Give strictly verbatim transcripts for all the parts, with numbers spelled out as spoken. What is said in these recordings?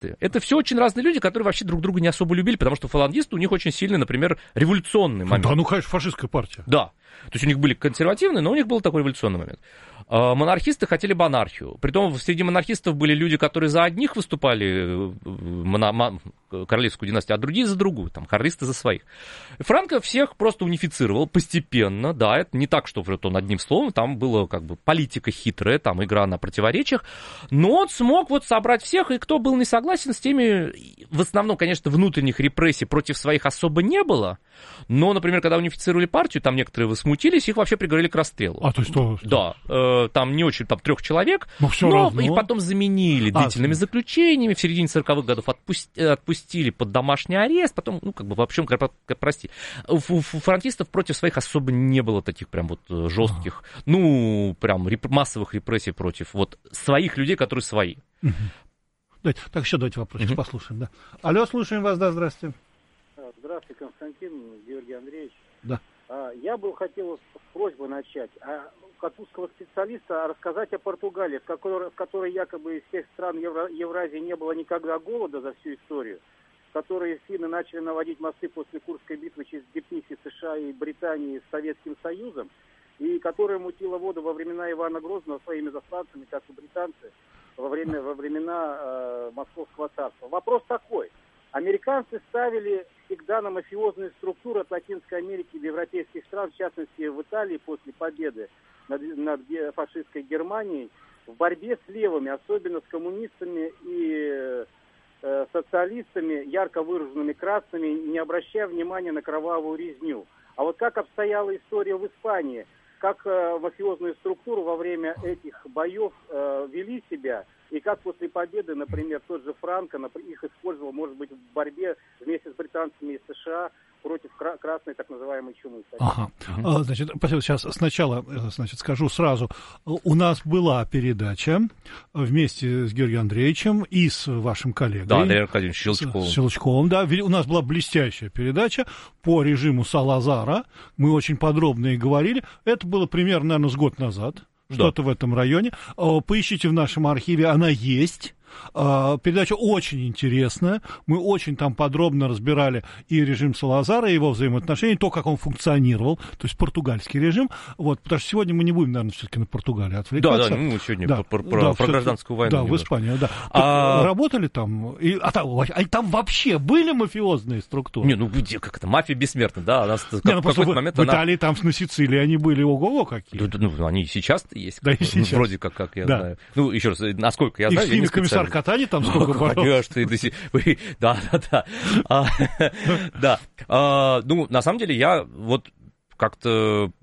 монархисты. Это все очень разные люди, которые вообще друг друга не особо любили, потому что фалангисты у них очень сильный, например, революционный момент. Да, ну, конечно, фашистская партия. Да. То есть у них были консервативные, но у них был такой революционный момент. Монархисты хотели монархию. Притом среди монархистов были люди, которые за одних выступали, моно- королевскую династию, а другие за другую, там, карлисты за своих. Франко всех просто унифицировал постепенно, да, это не так, что вот он одним словом, там была как бы политика хитрая, там игра на противоречиях, но он смог вот собрать всех, и кто был не согласен с теми, в основном, конечно, внутренних репрессий против своих особо не было, но, например, когда унифицировали партию, там некоторые возмутились, их вообще приговорили к расстрелу. А, то есть что? Да, э, там не очень, там трех человек, но, все но равно. их потом заменили а, длительными заключениями, в середине сороковых годов отпусти, отпустили под домашний арест, потом, ну, как бы, в общем, прости, у, у франкистов против своих особо не было таких прям вот жестких, а. ну, прям реп, массовых репрессий против вот своих людей, которые свои. Угу. Давайте, так, еще давайте вопросик угу. послушаем, да. Алло, слушаем вас, да, здравствуйте. Здравствуйте, Константин, Георгий Андреевич. Да. Я бы хотел с просьбой начать. Как узкого специалиста рассказать о Португалии, в которой, в которой якобы из всех стран Евро, Евразии не было никогда голода за всю историю, в которой финны начали наводить мосты после Курской битвы через Дипниси, США и Британии с Советским Союзом, и которая мутила воду во времена Ивана Грозного своими засланцами, как и британцы, во, время, во времена э, Московского царства. Вопрос такой. Американцы ставили всегда на мафиозные структуры от Латинской Америки и европейских стран, в частности в Италии после победы над, над фашистской Германией, в борьбе с левыми, особенно с коммунистами и э, социалистами, ярко выраженными красными, не обращая внимания на кровавую резню. А вот как обстояла история в Испании, как э, мафиозные структуры во время этих боев э, вели себя, и как после победы, например, тот же Франко их использовал, может быть, в борьбе вместе с британцами из США против красной так называемой чумы. Ага. Uh-huh. Значит, сейчас сначала, значит, скажу сразу. У нас была передача вместе с Георгием Андреевичем и с вашим коллегой. Да, Андрей Аркадьевич Щелчковым. С Щелчковым, да. У нас была блестящая передача по режиму Салазара. Мы очень подробно и говорили. Это было примерно, наверное, с год назад. Что-то да. в этом районе. Поищите в нашем архиве, она есть. Передача очень интересная. Мы очень там подробно разбирали и режим Салазара, и его взаимоотношения, то, как он функционировал, то есть португальский режим. Вот, потому что сегодня мы не будем, наверное, все-таки на Португалию отвлекаться. Да, да, мы сегодня да, про, про, да, про гражданскую войну. Да, немножко. в Испании, да. А... Работали там? И, а, там? а там вообще были мафиозные структуры? Не, ну где, как это, мафия бессмертна, да. Она, не, как, ну, в какой-то в, момент в она... Италии, там, на Сицилии они были ого-го какие. Да, ну, они и сейчас-то есть. Да, и сейчас. Вроде как, как я да. знаю. Ну, еще раз, насколько я и знаю, я не комиссар Катани там сколько боролся. Конечно, и до сих... Да, да, да. А, да. А, ну, на самом деле, я вот как-то...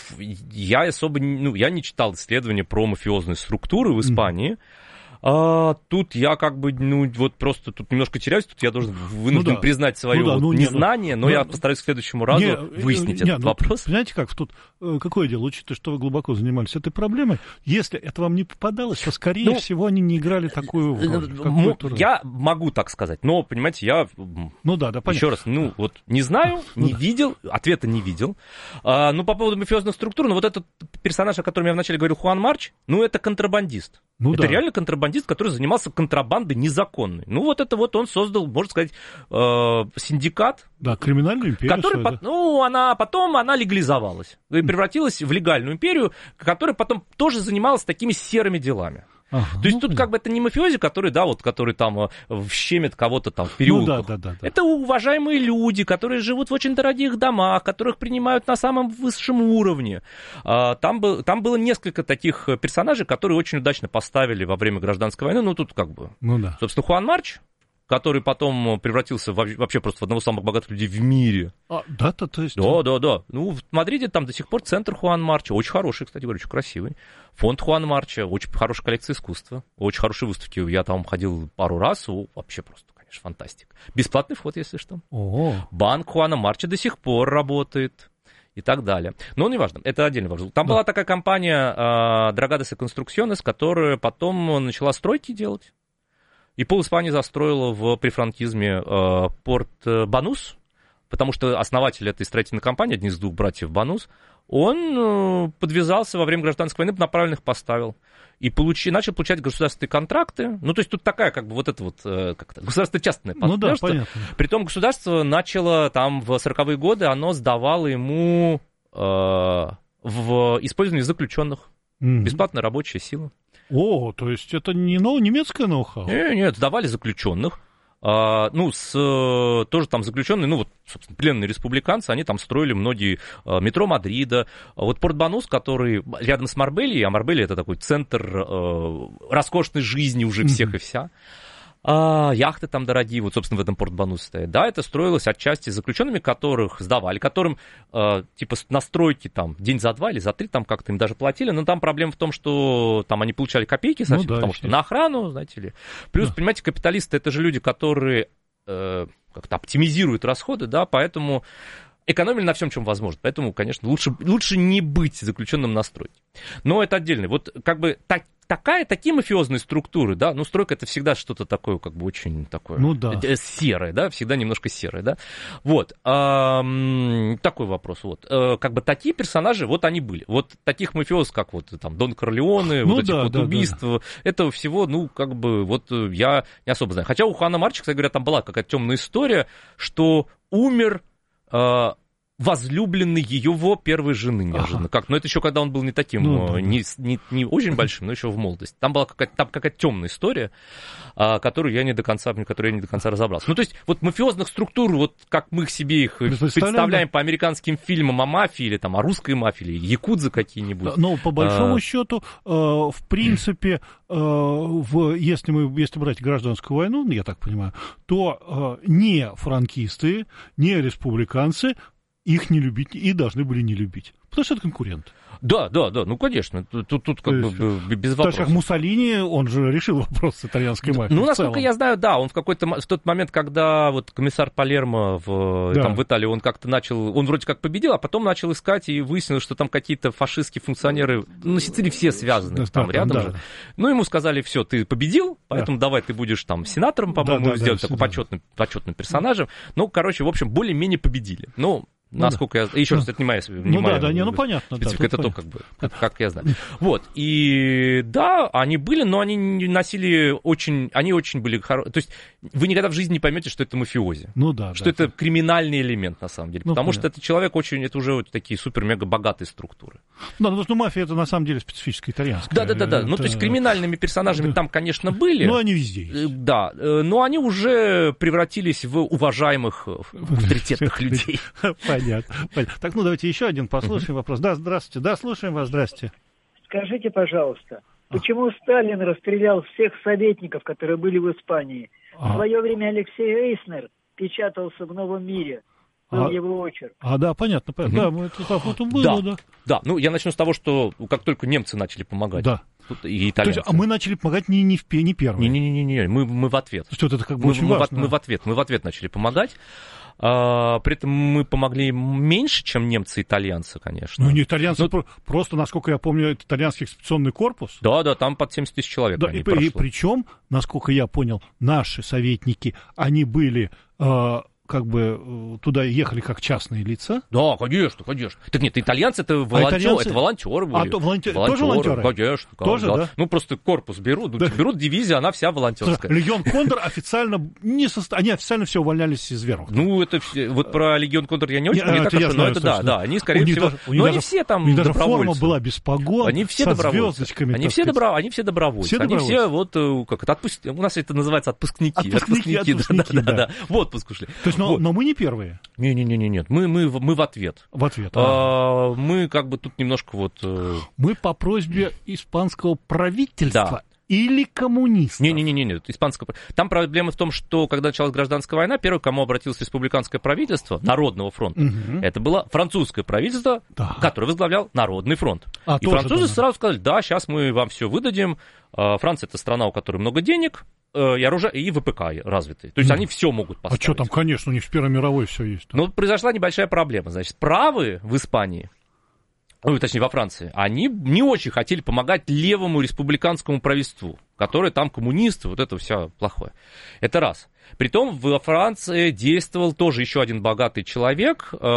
Я особо... Ну, я не читал исследования про мафиозные структуры в Испании. Mm. А, тут я как бы, ну, вот просто тут немножко теряюсь, тут я должен вынужден ну, да. признать свое ну, да, вот ну, незнание, но ну, я постараюсь к следующему разу не, выяснить не, этот не, вопрос. Ну, понимаете как, тут какое дело, учитывая, что вы глубоко занимались этой проблемой, если это вам не попадалось, то, скорее ну, всего, они не играли такую роль. Я могу так сказать, но, понимаете, я, ну, да, да, еще раз, ну, вот не знаю, не ну, видел, да. ответа не видел. А, ну, по поводу мафиозных структур, ну, вот этот персонаж, о котором я вначале говорил, Хуан Марч, ну, это контрабандист. Ну, это да. реально контрабандист, который занимался контрабандой незаконной. Ну, вот это вот он создал, можно сказать, э, синдикат. Да, криминальную империю. Который, по, ну, она потом она легализовалась и превратилась в легальную империю, которая потом тоже занималась такими серыми делами. Ага, То есть ну, тут да. как бы это не мафиози, который, да, вот, который там щемит кого-то там в переулках. Ну, да, да, да, да. Это уважаемые люди, которые живут в очень дорогих домах, которых принимают на самом высшем уровне. Там, был, там было несколько таких персонажей, которые очень удачно поставили во время гражданской войны. Ну, тут как бы, ну, да. собственно, Хуан Марч, который потом превратился в, вообще просто в одного из самых богатых людей в мире. А, да-то, то есть... Да, да, да. Ну, в Мадриде там до сих пор центр Хуан Марча. Очень хороший, кстати говоря, очень красивый. Фонд Хуан Марча. Очень хорошая коллекция искусства. Очень хорошие выставки. Я там ходил пару раз. О, вообще просто, конечно, фантастика. Бесплатный вход, если что. О-о. Банк Хуана Марча до сих пор работает. И так далее. Но неважно, это отдельный вопрос. Там да. была такая компания uh, Dragados y Construcciones, которая потом начала стройки делать. И пол Испании застроила в префранкизме э, порт Банус, потому что основатель этой строительной компании, один из двух братьев Банус, он подвязался во время гражданской войны, направленно их поставил. И получи, начал получать государственные контракты. Ну, то есть тут такая, как бы, вот это вот, как-то, государственно-частное партнерство. Ну да, понятно. Притом государство начало там в сороковые годы, оно сдавало ему э, в использование заключенных. Mm-hmm. Бесплатная рабочая сила. О, то есть это не ну, немецкое ноу-хау? Нет, нет, сдавали заключенных. А, ну, с, тоже там заключенные, ну, вот, собственно, пленные республиканцы, они там строили многие а, метро Мадрида. А вот Порт-Банус, который рядом с Марбельей, а Марбелья это такой центр а, роскошной жизни уже всех mm-hmm. и вся. А, яхты там дорогие, вот, собственно, в этом Порт-Банус стоят. Да, это строилось отчасти заключенными, которых сдавали, которым, э, типа, на стройке там день за два или за три там как-то им даже платили, но там проблема в том, что там они получали копейки совсем, ну, да, потому что на охрану, знаете ли. Плюс, да. понимаете, капиталисты — это же люди, которые э, как-то оптимизируют расходы, да, поэтому экономили на всем, чем возможно. Поэтому, конечно, лучше, лучше не быть заключенным на стройке. Но это отдельно. Вот как бы так, такая, такие мафиозные структуры, да, ну, стройка — это всегда что-то такое, как бы очень такое, ну, да. серое, да, всегда немножко серое, да. Вот, эм, такой вопрос, вот. Э, как бы такие персонажи, вот они были. Вот таких мафиозов, как вот там Дон Корлеоне, ну, вот этих да, вот да, убийств, да. этого всего, ну, как бы, вот я не особо знаю. Хотя у Хуана Марча, кстати говоря, там была какая-то темная история, что умер возлюбленный его первой жены неожиданно. Ага. Как? Но это еще когда он был не таким, ну, да, не, не, не очень большим, но еще в молодости. Там была какая-то, там какая-то темная история, которую я не до конца, которую я не до конца разобрался. Ну, то есть, вот мафиозных структур, вот как мы себе их представляем по американским фильмам о мафии, или там о русской мафии, или якудзы какие-нибудь. Но по большому а... счету, в принципе, в, если мы, если брать гражданскую войну, я так понимаю, то не франкисты, не республиканцы их не любить и должны были не любить. Потому что это конкурент. Да, да, да, ну, конечно, тут, тут как есть, бы без вопросов. Так как Муссолини, он же решил вопрос с итальянской мафией. Ну, насколько я знаю, да, он в какой-то, в тот момент, когда вот комиссар Палермо в, да. там, в Италии, он как-то начал, он вроде как победил, а потом начал искать и выяснилось, что там какие-то фашистские функционеры, ну, на Сицилии все связаны, да, там, рядом да. же. Ну, ему сказали, все, ты победил, поэтому да. давай ты будешь там сенатором, по-моему, да, да, сделать да, такой да. почетным, почетным персонажем. Ну, короче, в общем, более-менее победили. Ну, Ну, насколько да. я... Еще раз, это не моя... Не ну моя да, да, не, ну понятно. Специфика, да, это понятно. то, как бы, как, как я знаю. Вот, и да, они были, но они носили очень... Они очень были хорошие. То есть вы никогда в жизни не поймете, что это мафиози. Ну да, Что да. это криминальный элемент, на самом деле. Ну, потому понятно. Что это человек очень... Это уже вот такие супер-мега-богатые структуры. Да, потому что мафия, это на самом деле специфическая итальянская. Да-да-да. Это... Ну, то есть криминальными персонажами там, конечно, были. Ну, они везде есть. Да, но они уже превратились в уважаемых, авторитетных людей. Понятно. Так, ну давайте еще один послушаем вопрос. Да, здравствуйте. Да, слушаем вас, здравствуйте. Скажите, пожалуйста, почему Сталин расстрелял всех советников, которые были в Испании? В свое время Алексей Эйснер печатался в «Новом мире». Был а, его очерк. А, да, понятно. понятно. Да, мы, это так вот он было, да, да. Да, ну я начну с того, что как только немцы начали помогать. Да. Тут и итальянцы. То есть, а мы начали помогать не, не, в, не первые? Не-не-не, мы, мы в ответ. Что это как бы мы, очень мы, важно. В, мы в ответ, мы в ответ начали помогать. А, при этом мы помогли меньше, чем немцы и итальянцы, конечно. Ну, не итальянцы, Но... просто, насколько я помню, это итальянский экспедиционный корпус. Да, да, там под семьдесят тысяч человек. Да, и, и причем, насколько я понял, наши советники, они были... Э, как бы туда ехали как частные лица. Да, конечно, конечно. Так нет, итальянцы это волонтеры, а итальянцы... это волонтеры были. А то волонтер... волонтеры. Тоже волонтеры? Конечно. Тоже, да. да? Ну, просто корпус берут, да. берут дивизию, она вся волонтерская. Легион Кондор официально не состо... Они официально все увольнялись из вермахта. Ну, это все... Вот про Легион Кондор я не очень, не, не так хорошо, но это да, да, они, скорее всего... Даже, но они все там добровольцы. форма была без погон, они все со добровольцы. звездочками. Они все, добро... они все добровольцы. Все они добровольцы. все вот, как это, отпуск... у нас это называется отпускники. Отпускники, отпускники, отпускники да, да, да, да. В отпуск ушли. То есть, но, вот. но мы не первые. Не-не-не, нет, мы, мы, мы в ответ. В ответ, а, мы как бы тут немножко вот... Мы по просьбе испанского правительства да. или коммунистов? Не-не-не, нет, испанского... Там проблема в том, что когда началась гражданская война, первое, к кому обратилось республиканское правительство, Народного фронта, угу. это было французское правительство, да. которое возглавлял Народный фронт. А, и французы да. сразу сказали, да, сейчас мы вам все выдадим. Франция — это страна, у которой много денег, и оружие, и ВПК развитые. То есть mm. они все могут поставить. А что там, конечно, у них в Первой мировой все есть. Но произошла небольшая проблема. Значит, правые в Испании ну, точнее, во Франции, они не очень хотели помогать левому республиканскому правительству, которое там коммунисты, вот это все плохое. Это раз. Притом во Франции действовал тоже еще один богатый человек, э,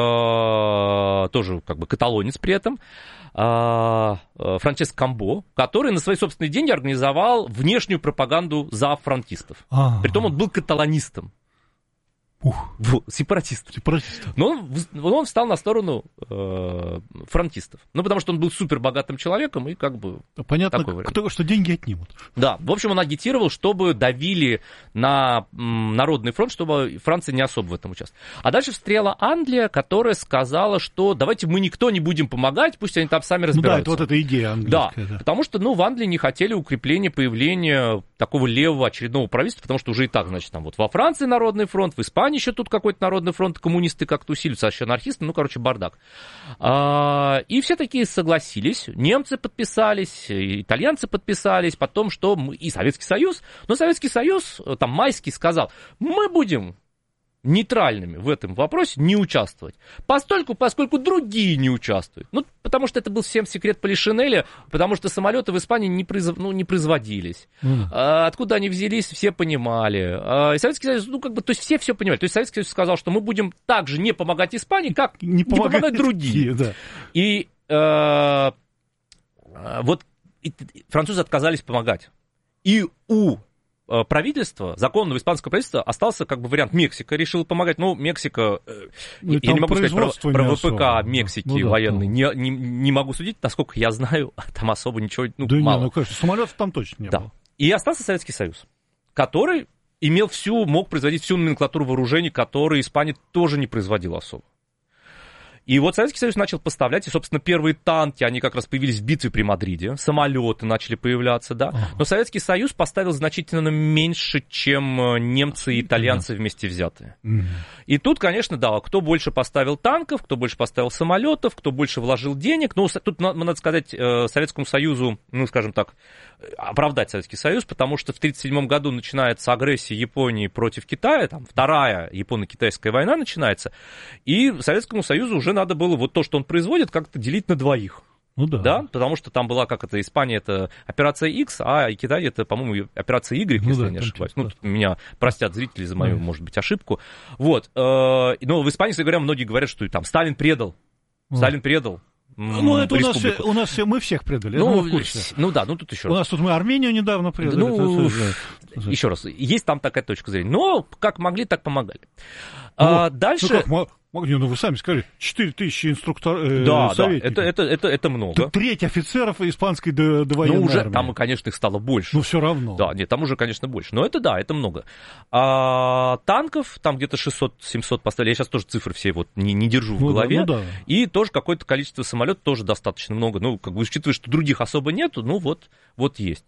тоже как бы каталонец при этом, э, Франческо Камбо, который на свои собственные деньги организовал внешнюю пропаганду за франкистов. А-а-а. Притом он был каталонистом. Ух. Сепаратист. Сепаратист. Но он, он встал на сторону э, фронтистов. Ну, потому что он был супер богатым человеком и как бы... Понятно, кто, что деньги отнимут. Да, в общем, он агитировал, чтобы давили на м, Народный фронт, чтобы Франция не особо в этом участвовала. А дальше встряла Англия, которая сказала, что давайте мы никто не будем помогать, пусть они там сами разбираются. Ну да, это вот эта идея английская. Да, да, потому что, ну, в Англии не хотели укрепления, появления такого левого очередного правительства, потому что уже и так, значит, там вот во Франции Народный фронт, в Испании еще тут какой-то Народный фронт, коммунисты как-то усиливаются, а еще анархисты, ну, короче, бардак. А, и все такие согласились, немцы подписались, итальянцы подписались, потом что и Советский Союз, но Советский Союз, там, Майский сказал, мы будем нейтральными в этом вопросе не участвовать, постольку, поскольку другие не участвуют. Ну, потому что это был всем секрет Полишинеля, потому что самолеты в Испании не, произв... ну, не производились. Mm. А, откуда они взялись, все понимали. А, и Советский Союз, ну, как бы, то есть все все понимали. То есть Советский Союз сказал, что мы будем также не помогать Испании, как не, не помогать другие. Да. И э, вот и, французы отказались помогать. И у правительство, законного испанского правительства, остался как бы вариант Мексика, решила помогать. Ну, Мексика, ну, я не могу сказать про, про ВПК Мексики ну, да, военной, да. Не, не, не могу судить, насколько я знаю, там особо ничего, ну, да мало. Не, ну, конечно, самолетов там точно не да. было. И остался Советский Союз, который имел всю, мог производить всю номенклатуру вооружений, которые Испания тоже не производила особо. И вот Советский Союз начал поставлять, и, собственно, первые танки, они как раз появились в битве при Мадриде, самолеты начали появляться, да, но Советский Союз поставил значительно меньше, чем немцы и итальянцы вместе взятые. И тут, конечно, да, кто больше поставил танков, кто больше поставил самолетов, кто больше вложил денег, ну, тут, надо сказать, Советскому Союзу, ну, скажем так, оправдать Советский Союз, потому что в тысяча девятьсот тридцать седьмом году начинается агрессия Японии против Китая, там, вторая японо-китайская война начинается, и Советскому Союзу уже надо было вот то, что он производит, как-то делить на двоих. Ну да. Да, потому что там была, как это, Испания это операция X, а Китай это, по-моему, операция Y, ну, если да, я не ошибаюсь. Ну, меня простят зрители за мою, да. может быть, ошибку. Вот. Но в Испании, кстати говоря, многие говорят, что там Сталин предал. Вот. Сталин предал. Ну, это у нас, все, у нас все, мы всех предали, ну, в курсе. Ну да, ну тут еще раз. У нас тут мы Армению недавно предали. Ну, это, еще раз, есть там такая точка зрения. Но как могли, так помогали. Ну, а, дальше... Ну, как, ну, вы сами сказали, четыре тысячи инструкторов, э, да, советников. Да, это, это, это, это много. Тут треть офицеров испанской довоенной ну, уже, армии. Там, конечно, их стало больше. Ну, все равно. Да, нет, там уже, конечно, больше. Но это да, это много. А, танков там где-то шестьсот-семьсот поставили. Я сейчас тоже цифры все вот не, не держу в ну, голове. Да, ну, да. И тоже какое-то количество самолетов тоже достаточно много. Ну, как бы учитывая, что других особо нету, ну, вот, вот есть.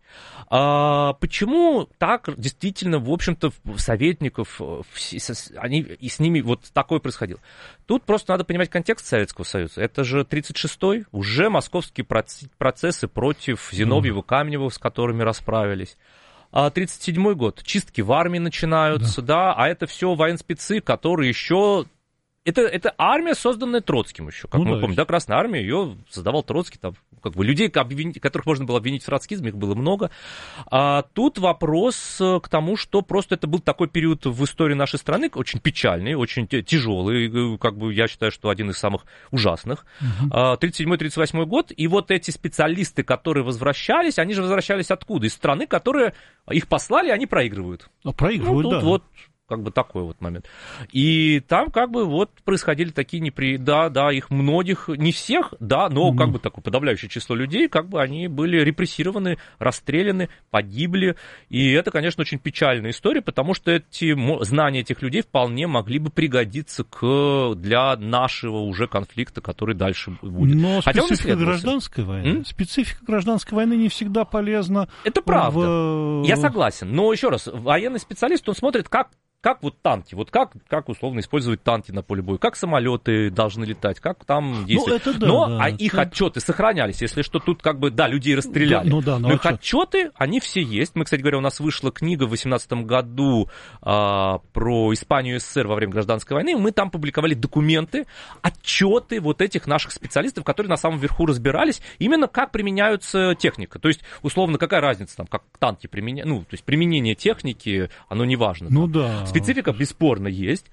А, почему так действительно, в общем-то, советников, они, и с ними вот такое происходило? Тут просто надо понимать контекст Советского Союза. Это же тридцать шестой, уже московские процессы против Зиновьева, Каменева, с которыми расправились. А тридцать седьмой год, чистки в армии начинаются, да, да а это все военспецы, которые еще... Это, это армия, созданная Троцким еще, как ну, мы да, помним, да, Красная Армия, ее создавал Троцкий, там, как бы людей, которых можно было обвинить в троцкизме, их было много. А тут вопрос к тому, что просто это был такой период в истории нашей страны, очень печальный, очень тяжелый, как бы я считаю, что один из самых ужасных. Uh-huh. тридцать седьмой тридцать восьмой год, и вот эти специалисты, которые возвращались, они же возвращались откуда? Из страны, которые их послали, они проигрывают. А проигрывают, ну, тут да. Вот, как бы такой вот момент. И там как бы вот происходили такие непри... Да, да, их многих, не всех, да, но mm-hmm. как бы такое подавляющее число людей, как бы они были репрессированы, расстреляны, погибли. И это, конечно, очень печальная история, потому что эти знания этих людей вполне могли бы пригодиться к... для нашего уже конфликта, который дальше будет. Но Хотя специфика гражданской войны, М? специфика гражданской войны не всегда полезна. Это правда. В... Я согласен. Но еще раз, военный специалист, он смотрит, как как вот танки, вот как, как условно использовать танки на поле боя, как самолеты должны летать, как там действовать. Ну, да, но да, а их это... отчеты сохранялись, если что, тут как бы, да, людей расстреляли. Да, ну, да, но, но их отчет... отчеты, они все есть. Мы, кстати говоря, у нас вышла книга в восемнадцатом году а, про Испанию и СССР во время гражданской войны, мы там публиковали документы, отчеты вот этих наших специалистов, которые на самом верху разбирались, именно как применяются техника. То есть, условно, какая разница, там, как танки применяют, ну, то есть применение техники, оно не важно. Ну да. Специфика бесспорно есть,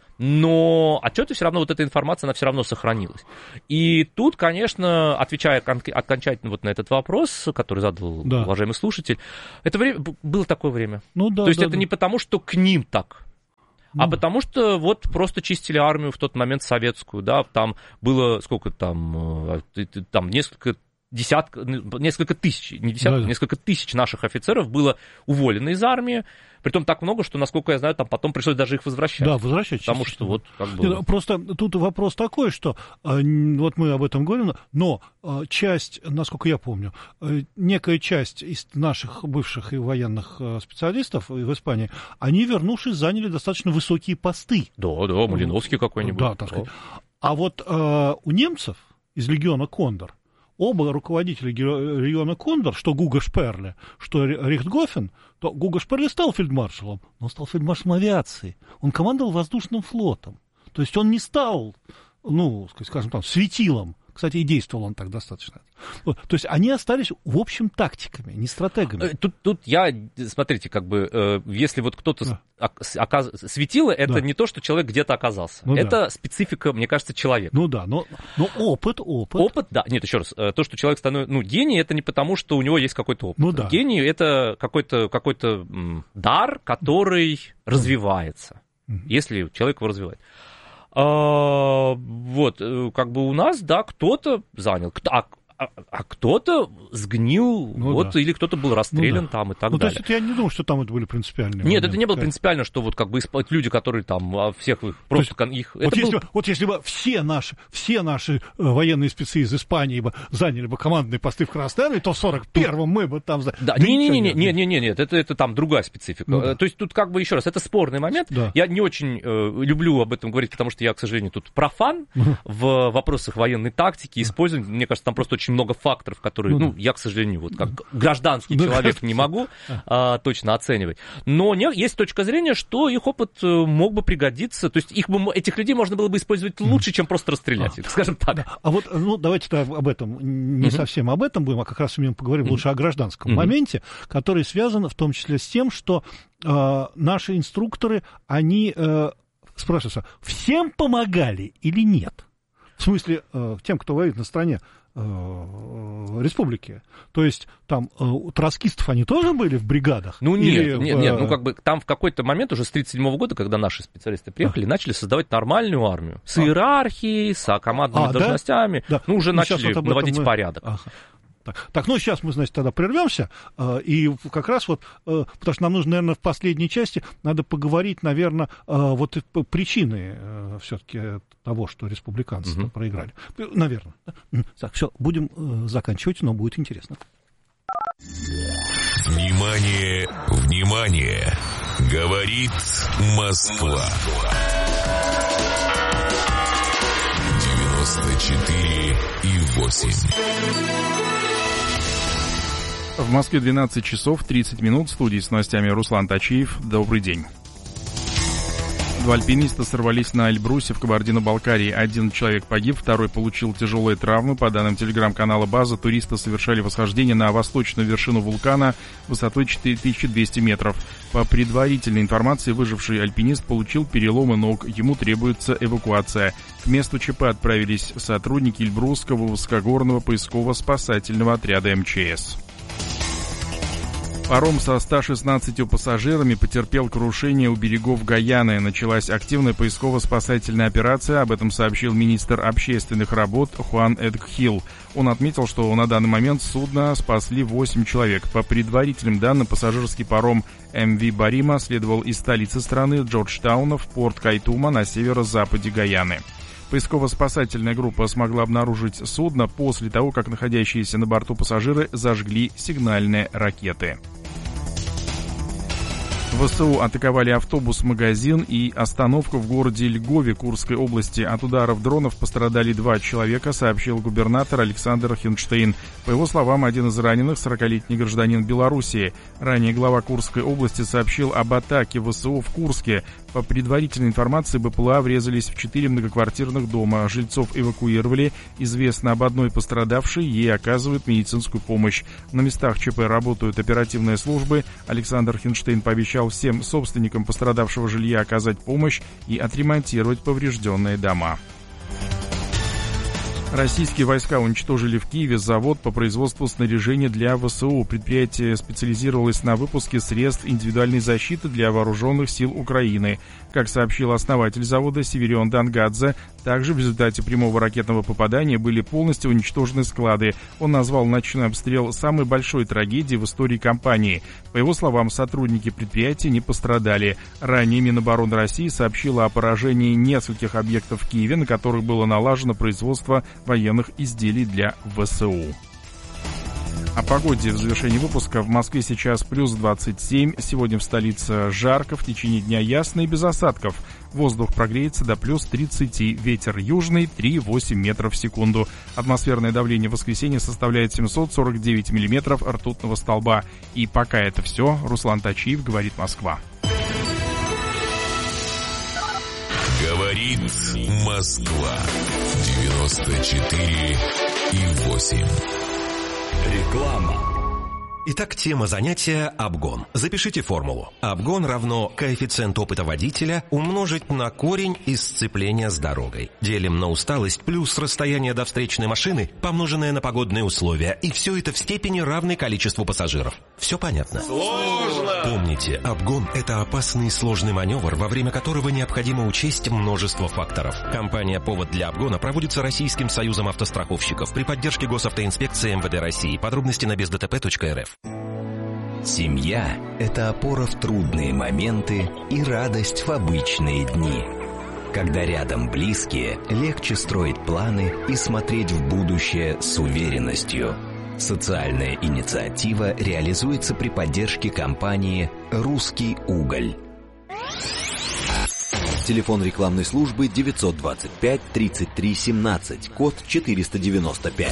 но отчеты все равно, вот эта информация, она все равно сохранилась. И тут, конечно, отвечая кон- окончательно вот на этот вопрос, который задал да. уважаемый слушатель, это время, было такое время. Ну да. То есть да, это да. не потому, что к ним так, а mm. потому что вот просто чистили армию в тот момент советскую, да, там было сколько там, там несколько десятка, несколько тысяч, не десятка, да, да. несколько тысяч наших офицеров было уволено из армии, притом так много, что, насколько я знаю, там потом пришлось даже их возвращать. Да, возвращать. Потому что вот как бы... Просто тут вопрос такой, что вот мы об этом говорим, но часть, насколько я помню, некая часть из наших бывших и военных специалистов в Испании, они, вернувшись, заняли достаточно высокие посты. Да, да, Малиновский какой-нибудь. Да, так сказать. А вот у немцев из легиона «Кондор» оба руководителя региона «Кондор», что Гуго Шперле, что Рихтгофен, то Гуго Шперле стал фельдмаршалом, но он стал фельдмаршалом авиации. Он командовал воздушным флотом. То есть он не стал, ну, скажем так, светилом. Кстати, и действовал он так достаточно. Вот. То есть они остались, в общем, тактиками, не стратегами. Тут, тут я, смотрите, как бы, э, если вот кто-то да. оказ... светило, это да. не то, что человек где-то оказался. Ну, это да. специфика, мне кажется, человека. Ну да, но, но опыт, опыт. Опыт, да. Нет, еще раз, то, что человек становится, ну, гений, это не потому, что у него есть какой-то опыт. Ну, да. Гений — это какой-то, какой-то м, дар, который mm. развивается, mm-hmm. если человек его развивает. А, вот, как бы у нас, да, кто-то занял, а, а, а кто-то сгнил, ну, вот, да. или кто-то был расстрелян ну, да. там и так ну, далее. То есть я не думаю, что там это были принципиальные Нет, моменты. Это не было принципиально, что вот как бы люди, которые там всех их просто есть, их... Вот, это если, был... вот если бы все наши, все наши военные спецы из Испании бы заняли бы командные посты в Красной Армии, то в сорок первом мы бы там... Да, не-не-не, нет, нет, нет, это, это там другая специфика. Ну, да. То есть тут как бы еще раз, это спорный момент. Да. Я не очень э, люблю об этом говорить, потому что я, к сожалению, тут профан uh-huh. в вопросах военной тактики, использования. Мне кажется, там просто очень много факторов, которые, ну, ну я, к сожалению, вот как гражданский ну, человек не могу а, точно оценивать. Но не, есть точка зрения, что их опыт мог бы пригодиться, то есть их бы, этих людей можно было бы использовать лучше, чем просто расстрелять, а, скажем так. Да. А вот, ну, давайте об этом, не uh-huh. совсем об этом будем, а как раз мы поговорим uh-huh. лучше о гражданском uh-huh. моменте, который связан в том числе с тем, что э, наши инструкторы, они э, спрашиваются, всем помогали или нет? В смысле, э, тем, кто воюет на стороне республики. То есть там у троцкистов они тоже были в бригадах? Ну нет, Или нет, в... нет, ну как бы там в какой-то момент уже с тридцать седьмого года, когда наши специалисты приехали, а. начали создавать нормальную армию. С а. иерархией, с командными а, должностями. Да? Да. Ну уже ну, начали вот наводить мы... порядок. Ага. Так, так, ну сейчас мы, значит, тогда прервемся, э, и как раз вот, э, потому что нам нужно, наверное, в последней части надо поговорить, наверное, э, вот причины э, все-таки того, что республиканцы угу. проиграли. Наверное. Так, все, будем э, заканчивать, но будет интересно. Внимание, внимание! Говорит Москва. девяносто четыре и восемь. В Москве двенадцать часов тридцать минут. В студии с новостями Руслан Тачиев. Добрый день. Два альпиниста сорвались на Эльбрусе в Кабардино-Балкарии. Один человек погиб, второй получил тяжелые травмы. По данным телеграм-канала «База», туристы совершали восхождение на восточную вершину вулкана высотой четыре тысячи двести метров. По предварительной информации, выживший альпинист получил переломы ног. Ему требуется эвакуация. К месту ЧП отправились сотрудники Эльбрусского высокогорного поисково-спасательного отряда эм че эс. Паром со ста шестнадцатью пассажирами потерпел крушение у берегов Гаяны. Началась активная поисково-спасательная операция. Об этом сообщил министр общественных работ Хуан Эдгхил. Он отметил, что на данный момент судно спасли восемь человек. По предварительным данным, пассажирский паром эм ви Барима следовал из столицы страны Джорджтауна в порт Кайтума на северо-западе Гаяны. Поисково-спасательная группа смогла обнаружить судно после того, как находящиеся на борту пассажиры зажгли сигнальные ракеты. ВСУ атаковали автобус-магазин и остановку в городе Льгове Курской области. От ударов дронов пострадали два человека, сообщил губернатор Александр Хинштейн. По его словам, один из раненых — сорокалетний гражданин Белоруссии. Ранее глава Курской области сообщил об атаке ВСУ в Курске. По предварительной информации, БПЛА врезались в четыре многоквартирных дома. Жильцов эвакуировали. Известно об одной пострадавшей, ей оказывают медицинскую помощь. На местах ЧП работают оперативные службы. Александр Хинштейн пообещал всем собственникам пострадавшего жилья оказать помощь и отремонтировать поврежденные дома. Российские войска уничтожили в Киеве завод по производству снаряжения для ВСУ. Предприятие специализировалось на выпуске средств индивидуальной защиты для вооруженных сил Украины. Как сообщил основатель завода Северион Дангадзе, также в результате прямого ракетного попадания были полностью уничтожены склады. Он назвал ночной обстрел самой большой трагедией в истории компании. По его словам, сотрудники предприятия не пострадали. Ранее Минобороны России сообщила о поражении нескольких объектов в Киеве, на которых было налажено производство военных изделий для ВСУ. О погоде в завершении выпуска. В Москве сейчас плюс двадцать семь. Сегодня в столице жарко, в течение дня ясно и без осадков. Воздух прогреется до плюс тридцать. Ветер южный три и восемь метров в секунду. Атмосферное давление в воскресенье составляет семьсот сорок девять миллиметров ртутного столба. И пока это все. Руслан Тачиев, говорит Москва. Говорит Москва. девяносто четыре и восемь. Реклама. Итак, тема занятия – обгон. Запишите формулу. Обгон равно коэффициент опыта водителя умножить на корень из сцепления с дорогой. Делим на усталость плюс расстояние до встречной машины, помноженное на погодные условия. И все это в степени равной количеству пассажиров. Все понятно? Сложно! Помните, обгон – это опасный и сложный маневр, во время которого необходимо учесть множество факторов. Компания «Повод для обгона» проводится Российским союзом автостраховщиков при поддержке Госавтоинспекции эм вэ дэ России. Подробности на без дэ тэ пэ точка эр эф. Семья – это опора в трудные моменты и радость в обычные дни. Когда рядом близкие, легче строить планы и смотреть в будущее с уверенностью. Социальная инициатива реализуется при поддержке компании «Русский уголь». Телефон рекламной службы девятьсот двадцать пять тридцать три семнадцать, код четыреста девяносто пять.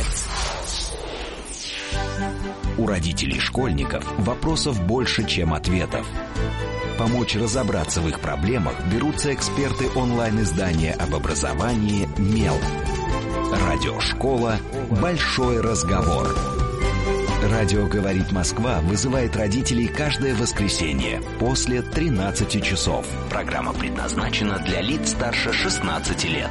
У родителей школьников вопросов больше, чем ответов. Помочь разобраться в их проблемах берутся эксперты онлайн-издания об образовании «Мел». Радиошкола «Большой разговор». Радио «Говорит Москва» вызывает родителей каждое воскресенье после тринадцати часов. Программа предназначена для лиц старше шестнадцати лет.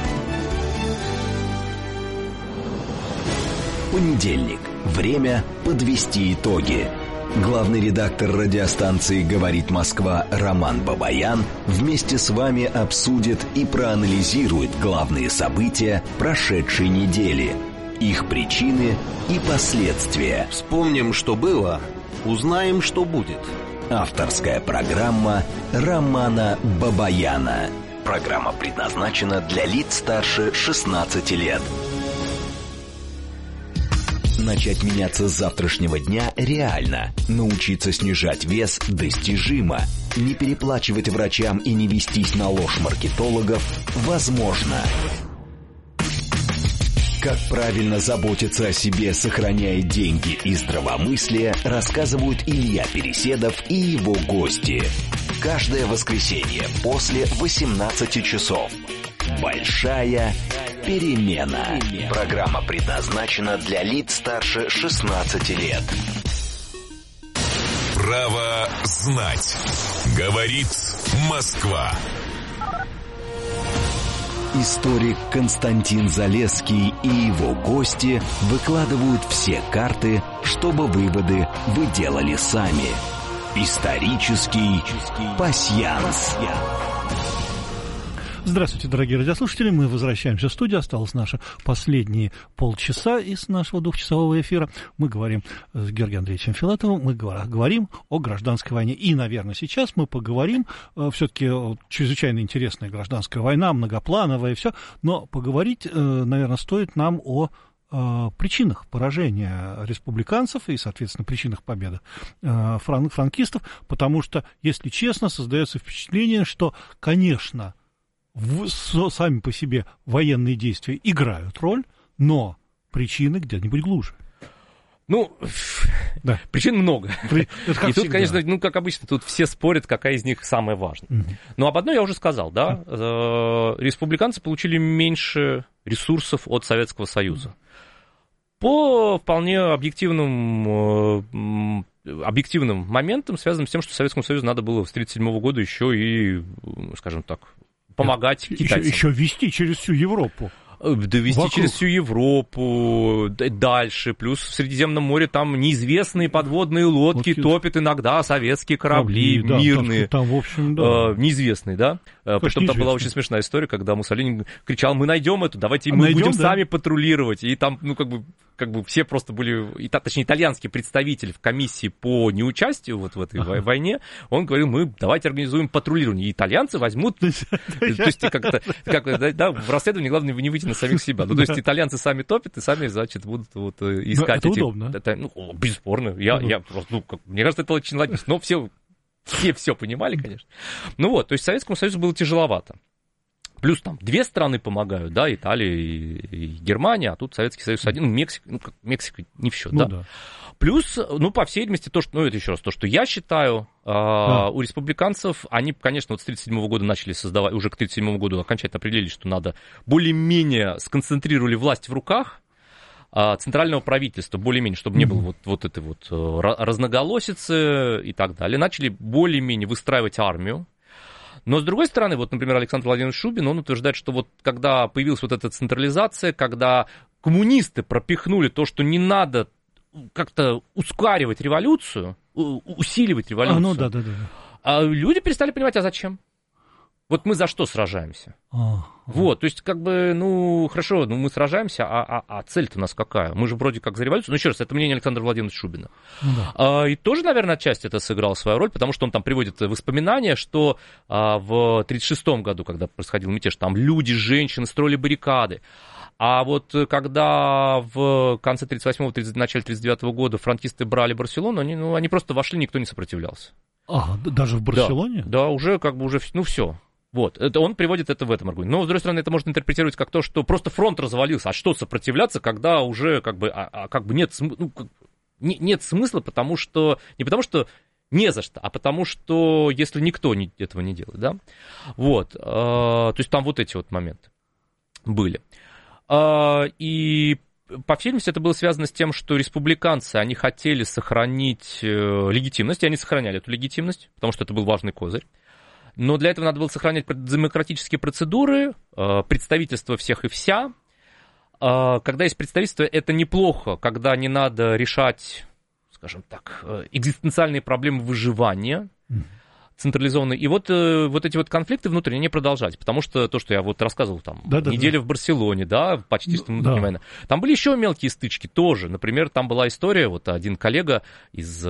Понедельник. Время подвести итоги. Главный редактор радиостанции «Говорит Москва» Роман Бабаян вместе с вами обсудит и проанализирует главные события прошедшей недели, их причины и последствия. Вспомним, что было, узнаем, что будет. Авторская программа Романа Бабаяна. Программа предназначена для лиц старше шестнадцати лет. Начать меняться с завтрашнего дня реально. Научиться снижать вес достижимо. Не переплачивать врачам и не вестись на ложь маркетологов возможно. Как правильно заботиться о себе, сохраняя деньги и здравомыслие, рассказывают Илья Переседов и его гости. Каждое воскресенье после восемнадцати часов. Большая перемена. Программа предназначена для лиц старше шестнадцати лет. Право знать. Говорит Москва. Историк Константин Залесский и его гости выкладывают все карты, чтобы выводы вы делали сами. Исторический пасьянс. Здравствуйте, дорогие радиослушатели. Мы возвращаемся в студию. Осталось наши последние полчаса из нашего двухчасового эфира. Мы говорим с Георгием Андреевичем Филатовым. Мы говорим о гражданской войне. И, наверное, сейчас мы поговорим, все-таки чрезвычайно интересная гражданская война, многоплановая и все. Но поговорить, наверное, стоит нам о э, причинах поражения республиканцев и, соответственно, причинах победы э, фран- франкистов, потому что, если честно, создается впечатление, что, конечно, в, с, сами по себе военные действия играют роль, но причины где-нибудь глубже. Ну, да. Причин много. При... И тут, всегда. Конечно, ну, как обычно, тут все спорят, какая из них самая важная. Угу. Но об одной я уже сказал, да. Угу. Республиканцы получили меньше ресурсов от Советского Союза. По вполне объективным, объективным моментам, связанным с тем, что Советскому Союзу надо было с тысяча девятьсот тридцать седьмого года еще и, скажем так, помогать еще, китайцам. Еще вести через всю Европу. Довести Вокруг. Через всю Европу, дальше, плюс в Средиземном море там неизвестные подводные лодки Лодки. топят иногда советские корабли, корабли мирные, да, там, в общем, да. э, неизвестные, да. Конечно, Причем там была очень смешная история, когда Муссолини кричал: мы найдем эту, давайте а мы найдем, будем да? сами патрулировать, и там, ну, как бы, как бы все просто были, точнее, итальянский представитель в комиссии по неучастию вот в этой ага. войне, он говорил: мы давайте организуем патрулирование, и итальянцы возьмут, то есть как-то, да, в расследовании главное не выйти на самих себя. Ну, то есть итальянцы сами топят и сами, значит, будут вот искать это эти... удобно. Это, ну, бесспорно. Я, я просто, ну, как, мне кажется, это очень логично. Но все, все все понимали, конечно. Ну вот, то есть Советскому Союзу было тяжеловато. Плюс там две страны помогают, да, Италия и, и Германия, а тут Советский Союз один, ну, Мексика, ну, как, Мексика не в счет, ну, да. да. Плюс, ну, по всей видимости, то, что, ну, это еще раз, то, что я считаю, э, да. у республиканцев, они, конечно, вот с тысяча девятьсот тридцать седьмого года начали создавать, уже к тысяча девятьсот тридцать седьмому году окончательно определили, что надо, более-менее сконцентрировали власть в руках э, центрального правительства, более-менее, чтобы не было вот, вот этой вот э, разноголосицы и так далее. Начали более-менее выстраивать армию. Но, с другой стороны, вот, например, Александр Владимирович Шубин, он утверждает, что вот когда появилась вот эта централизация, когда коммунисты пропихнули то, что не надо как-то ускоривать революцию, усиливать революцию, а, ну, да, да, да. А люди перестали понимать, а зачем? Вот мы за что сражаемся? А, вот, то есть, как бы, ну, хорошо, ну, мы сражаемся, а, а, а цель-то у нас какая? Мы же вроде как за революцию. Ну, еще раз, это мнение Александра Владимировича Шубина. Ну, да. а, и тоже, наверное, отчасти это сыграло свою роль, потому что он там приводит воспоминания, что а, в тридцать шестом году, когда происходил мятеж, там люди, женщины строили баррикады. А вот когда в конце тридцать восьмого, начале тридцать девятого года франкисты брали Барселону, они, ну, они просто вошли, никто не сопротивлялся. А, даже в Барселоне? Да, да, уже как бы уже, ну, все. Вот, это, он приводит это в этом аргументе. Но, с другой стороны, это можно интерпретировать как то, что просто фронт развалился. А что сопротивляться, когда уже как бы, а, а, как бы нет, ну, как, не, нет смысла, потому что, не потому что не за что, а потому что если никто не, этого не делает, да. Вот, э, то есть там вот эти вот моменты были. Э, и по всей видимости, это было связано с тем, что республиканцы, они хотели сохранить э, легитимность, и они сохраняли эту легитимность, потому что это был важный козырь. Но для этого надо было сохранять демократические процедуры, представительство всех и вся. Когда есть представительство, это неплохо, когда не надо решать, скажем так, экзистенциальные проблемы выживания централизованные. И вот, вот эти вот конфликты внутренние не продолжать, потому что то, что я вот рассказывал, там, да, неделя да. в Барселоне, да, почти что внутренняя да. война. Там были еще мелкие стычки тоже. Например, там была история, вот один коллега из...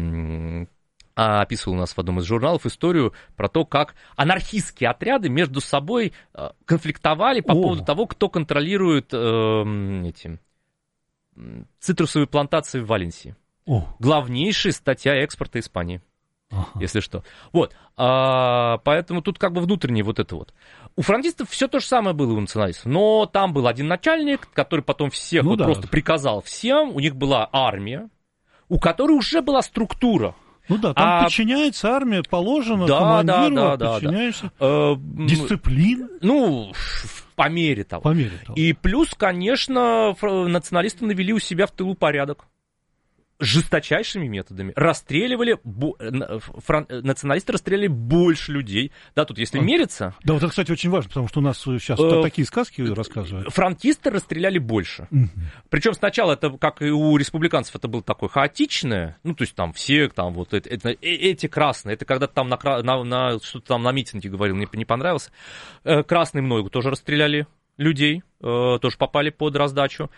описывал у нас в одном из журналов историю про то, как анархистские отряды между собой конфликтовали по О. поводу того, кто контролирует э, эти цитрусовые плантации в Валенсии. О. Главнейшая статья экспорта Испании, ага. если что. Вот, а, поэтому тут как бы внутреннее вот это вот. У фронтистов все то же самое было у националистов, но там был один начальник, который потом всех ну, вот да. просто приказал всем, у них была армия, у которой уже была структура. Ну да, там а... подчиняется армия, положено, да, командиру, да, да, подчиняешься. Да, да. Дисциплина. Ну, по мере того. По мере того. И плюс, конечно, националисты навели у себя в тылу порядок. Жесточайшими методами. Расстреливали, фран... националисты расстреляли больше людей. Да, тут если а, мериться... Да, вот это, кстати, очень важно, потому что у нас сейчас э, такие сказки рассказывают. Фронтисты расстреляли больше. Угу. Причем сначала это, как и у республиканцев, это было такое хаотичное, ну, то есть там все, там вот это, это, эти красные, это когда-то там на, на, на, что-то там на митинге говорил, мне не понравился. Красные много тоже расстреляли людей, тоже попали под раздачу.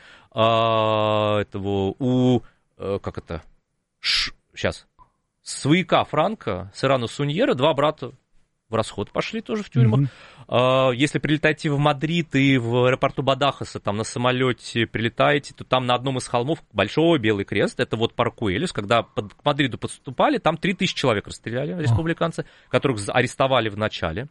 Этого у... как это, Ш, сейчас, свояка Франко, Серрано Суньера, два брата в расход пошли тоже в тюрьмах. Mm-hmm. Если прилетаете в Мадрид и в аэропорту Бадахаса, там на самолете прилетаете, то там на одном из холмов большой белый крест, это вот Паркуэльос, когда под, к Мадриду подступали, там три тысячи человек расстреляли, республиканцы, oh. которых арестовали в начале.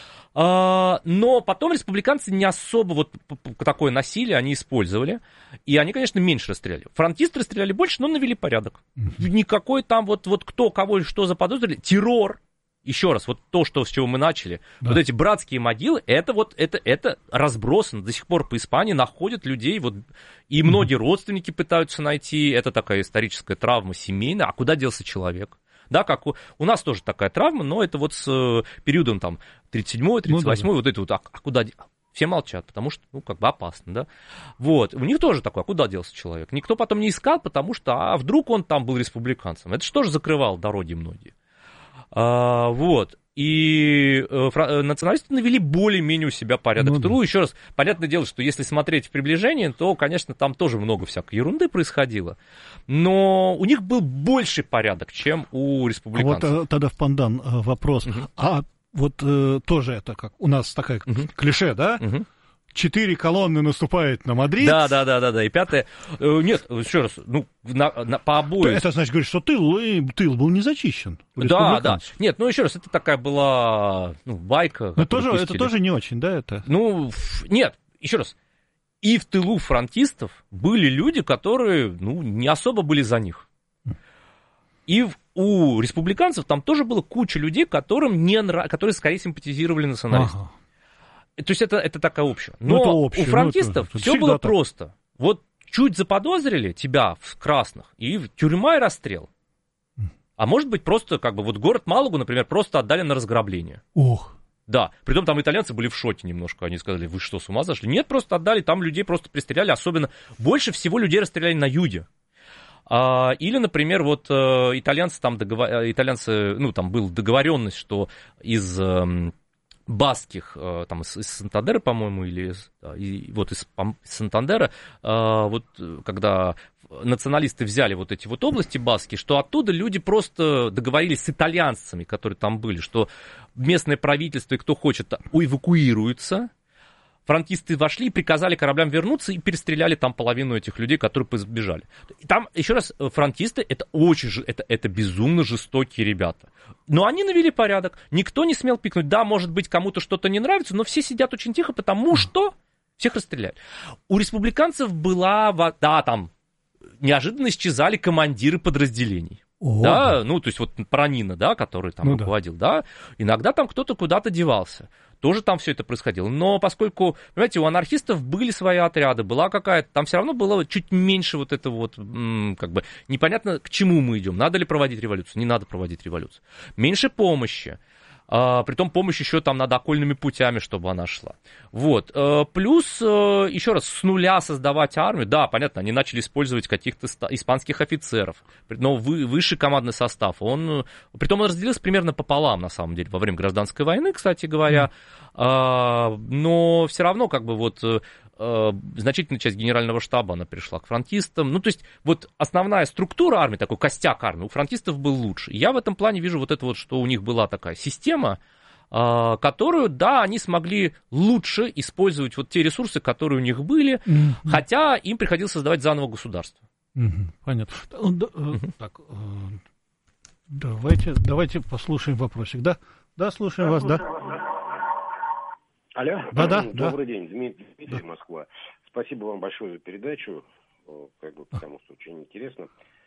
Но потом республиканцы не особо вот такое насилие они использовали, и они, конечно, меньше расстреляли. Фронтисты расстреляли больше, но навели порядок. Mm-hmm. Никакой там вот, вот кто, кого и что заподозрили. Террор. Еще раз, вот то, что, с чего мы начали. Да. Вот эти братские могилы, это вот, это, это разбросано. До сих пор по Испании находят людей, вот, и многие mm-hmm. родственники пытаются найти. Это такая историческая травма семейная. А куда делся человек? Да, как у, у нас тоже такая травма, но это вот с э, периодом там тридцать седьмой, тридцать восьмой, ну, да, да. вот это вот, а, а куда, все молчат, потому что, ну, как бы опасно, да. Вот, у них тоже такое, а куда делся человек? Никто потом не искал, потому что, а вдруг он там был республиканцем? Это же тоже закрывало дороги многие. А, вот. И э, националисты навели более-менее у себя порядок. Ну, в тылу, да. Еще раз, понятное дело, что если смотреть в приближении, то, конечно, там тоже много всякой ерунды происходило. Но у них был больше порядок, чем у республиканцев. А вот тогда в пандан вопрос. Угу. А вот э, тоже это как у нас такая угу. клише, да? Угу. Четыре колонны наступают на Мадрид. Да, да, да, да, да. И пятое. Нет, еще раз, ну, на, на, по обоим. Это значит, говорит, что тыл, тыл был не зачищен. Да, да. Нет, ну еще раз, это такая была ну, байка. Но тоже, это тоже не очень, да, это? Ну, нет, еще раз. И в тылу фронтистов были люди, которые, ну, не особо были за них. И у республиканцев там тоже было куча людей, которым не нрав... которые скорее симпатизировали националистам. Ага. То есть это, это такая общая. Но ну, это общее, у фронтистов ну, это, это все было так. Просто. Вот чуть заподозрили тебя в красных, и тюрьма и расстрел. А может быть просто как бы вот город Малагу, например, просто отдали на разграбление. Ох. Да, притом там итальянцы были в шоке немножко, они сказали, вы что, с ума зашли? Нет, просто отдали, там людей просто пристреляли, особенно больше всего людей расстреляли на юге. А, или, например, вот итальянцы там договор... итальянцы, ну там была договоренность, что из баских, там, из, из Сантандера, по-моему, или да, и, вот из, из Сантандера, а, вот когда националисты взяли вот эти вот области баски, что оттуда люди просто договорились с итальянцами, которые там были, что местное правительство и кто хочет эвакуируется. Фронтисты вошли и приказали кораблям вернуться и перестреляли там половину этих людей, которые сбежали. И там, еще раз, фронтисты, это очень, это, это безумно жестокие ребята. Но они навели порядок, никто не смел пикнуть. Да, может быть, кому-то что-то не нравится, но все сидят очень тихо, потому что всех расстреляли. У республиканцев была, да, там, неожиданно исчезали командиры подразделений. О, да, да, ну, то есть вот Пронина, да, который там ну, руководил, да. да, иногда там кто-то куда-то девался. Тоже там все это происходило. Но поскольку, понимаете, у анархистов были свои отряды, была какая-то, там все равно было чуть меньше вот этого вот, как бы, непонятно, к чему мы идем. Надо ли проводить революцию, не надо проводить революцию. Меньше помощи. А, притом помощь еще там надо окольными путями, чтобы она шла. Вот. А, плюс, а, еще раз, с нуля создавать армию. Да, понятно, они начали использовать каких-то испанских офицеров. Но вы, высший командный состав, он... Притом он разделился примерно пополам, на самом деле, во время гражданской войны, кстати говоря. Mm. А, но все равно, как бы, вот... значительная часть генерального штаба, она перешла к фронтистам. Ну, то есть, вот основная структура армии, такой костяк армии, у фронтистов был лучше. Я в этом плане вижу вот это вот, что у них была такая система, которую, да, они смогли лучше использовать вот те ресурсы, которые у них были, mm-hmm. хотя им приходилось создавать заново государство. Mm-hmm. Понятно. Mm-hmm. Так, давайте, давайте послушаем вопросик, да? Да, слушаем да, вас, слушаем да? Вас, да. Алло, да, да, добрый да. день, Дмитрий, Дмитрий, да. Москва. Спасибо вам большое за передачу, как бы, потому что очень интересно.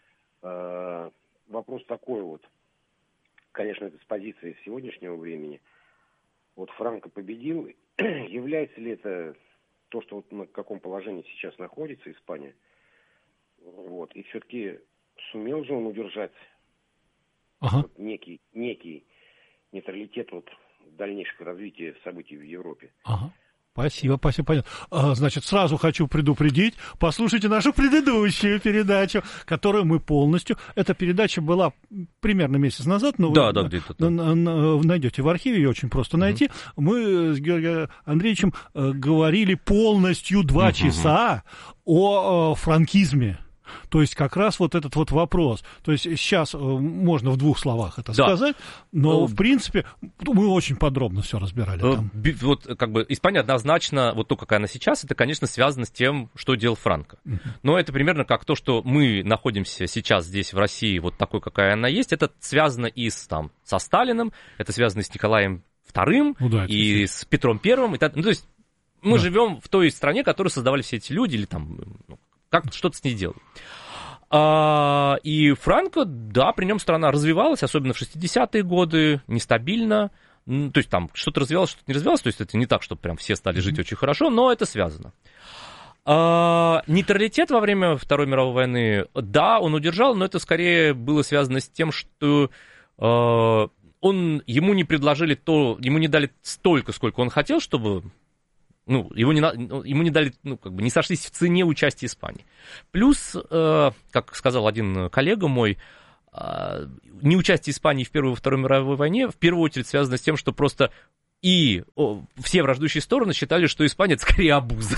А, вопрос такой вот, конечно, это с позиции сегодняшнего времени. Вот Франко победил, является ли это то, что вот на каком положении сейчас находится Испания? Вот, и все-таки сумел же он удержать ага. вот, некий, некий нейтралитет вот дальнейшего развития событий в Европе. Ага. Спасибо, спасибо, понятно. А, значит, сразу хочу предупредить, послушайте нашу предыдущую передачу, которую мы полностью... Эта передача была примерно месяц назад, но да, вы да, где-то найдете в архиве, ее очень просто найти. Mm-hmm. Мы с Георгием Андреевичем говорили полностью два mm-hmm. часа о, о франкизме. То есть как раз вот этот вот вопрос. То есть сейчас можно в двух словах это да. сказать, но в принципе мы очень подробно все разбирали там. Вот как бы Испания однозначно, вот то, какая она сейчас, это, конечно, связано с тем, что делал Франко. Uh-huh. Но это примерно как то, что мы находимся сейчас здесь в России, вот такой, какая она есть, это связано и с, там, со Сталиным, это связано с Николаем Вторым, ну, да, и с Петром Первым. И так, ну, то есть мы да. живем в той стране, которую создавали все эти люди, или там ну, как что-то с ней делали. А, и Франко, да, при нем страна развивалась, особенно в шестидесятые годы, нестабильно. То есть там что-то развивалось, что-то не развивалось. То есть это не так, что прям все стали жить mm-hmm. очень хорошо, но это связано. А, нейтралитет во время Второй мировой войны, да, он удержал, но это скорее было связано с тем, что а, он, ему не предложили то, ему не дали столько, сколько он хотел, чтобы... Ну, его не, ему не дали, ну, как бы не сошлись в цене участия Испании. Плюс, э, как сказал один коллега мой, э, неучастие Испании в Первой и во Второй мировой войне в первую очередь связано с тем, что просто и о, все враждующие стороны считали, что Испания это скорее обуза.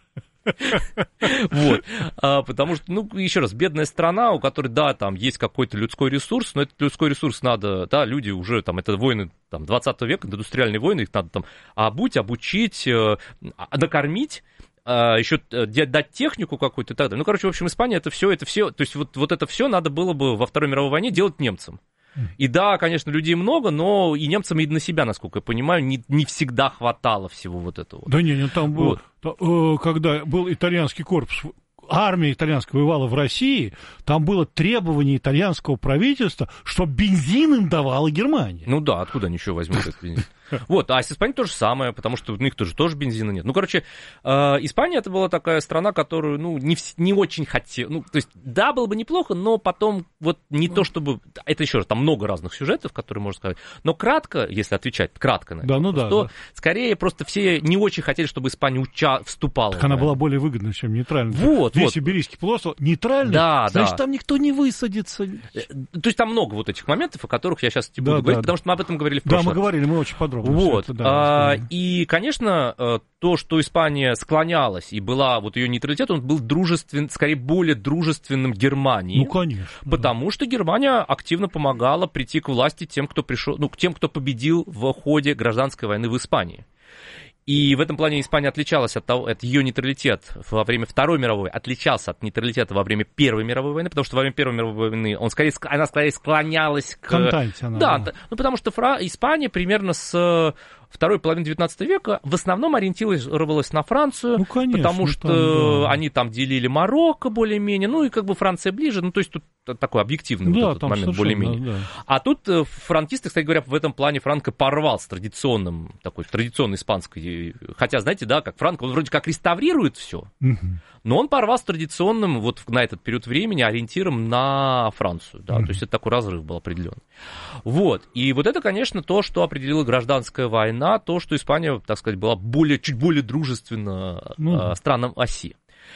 Вот, а, потому что, ну, еще раз, бедная страна, у которой, да, там есть какой-то людской ресурс, но этот людской ресурс надо, да, люди уже, там, это войны, там, двадцатого века, индустриальные войны, их надо там обуть, обучить, э, накормить, э, еще дать технику какую-то и так далее. Ну, короче, в общем, Испания это все, это все, то есть вот, вот это все надо было бы во Второй мировой войне делать немцам. И да, конечно, людей много, но и немцам, и на себя, насколько я понимаю, не, не всегда хватало всего вот этого. Да не, не там было, вот. то, э, когда был итальянский корпус, армия итальянская воевала в России, там было требование итальянского правительства, чтобы бензин им давала Германия. Ну да, откуда они еще возьмут этот бензин? Вот, а с Испанией то же самое, потому что у них тоже, тоже бензина нет. Ну, короче, э, Испания это была такая страна, которую, ну, не, не очень хотела. Ну, то есть, да, было бы неплохо, но потом вот не то, чтобы... Это еще раз, там много разных сюжетов, которые можно сказать. Но кратко, если отвечать кратко на это, да, ну да, то да. скорее просто все не очень хотели, чтобы Испания уча... вступала. Так она была более выгодна, чем нейтральная. Вот, Весь вот. Иберийский полуостров нейтральный, да, значит, да. там никто не высадится. То есть, там много вот этих моментов, о которых я сейчас не буду да, говорить, да. потому что мы об этом говорили в прошлом. Да, мы говорили, мы очень подробно. Вот. Это, да, а, и, конечно, то, что Испания склонялась, и была, вот ее нейтралитет, он был дружествен, скорее более дружественным Германии. Ну, конечно. Потому да. что Германия активно помогала прийти к власти тем, кто пришел, ну, тем, кто победил в ходе гражданской войны в Испании. И в этом плане Испания отличалась от того, от ее нейтралитет во время Второй мировой отличался от нейтралитета во время Первой мировой войны, потому что во время Первой мировой войны он скорее, она скорее склонялась к... Контанте она, да, да. Ну, потому что Фра... Испания примерно с второй половины девятнадцатого века в основном ориентировалась на Францию, ну, конечно, потому что там, да. они там делили Марокко более-менее, ну и как бы Франция ближе, ну то есть тут такой объективный да, вот этот момент более-менее. Да. А тут франкисты, кстати говоря, в этом плане Франко порвал с традиционным, такой традиционной испанской, хотя, знаете, да, как Франко, он вроде как реставрирует все, угу. но он порвал с традиционным вот на этот период времени ориентиром на Францию, да, угу. то есть это такой разрыв был определенный. Вот, и вот это, конечно, то, что определила гражданская война, на то, что Испания, так сказать, была более, чуть более дружественна ну. странам оси.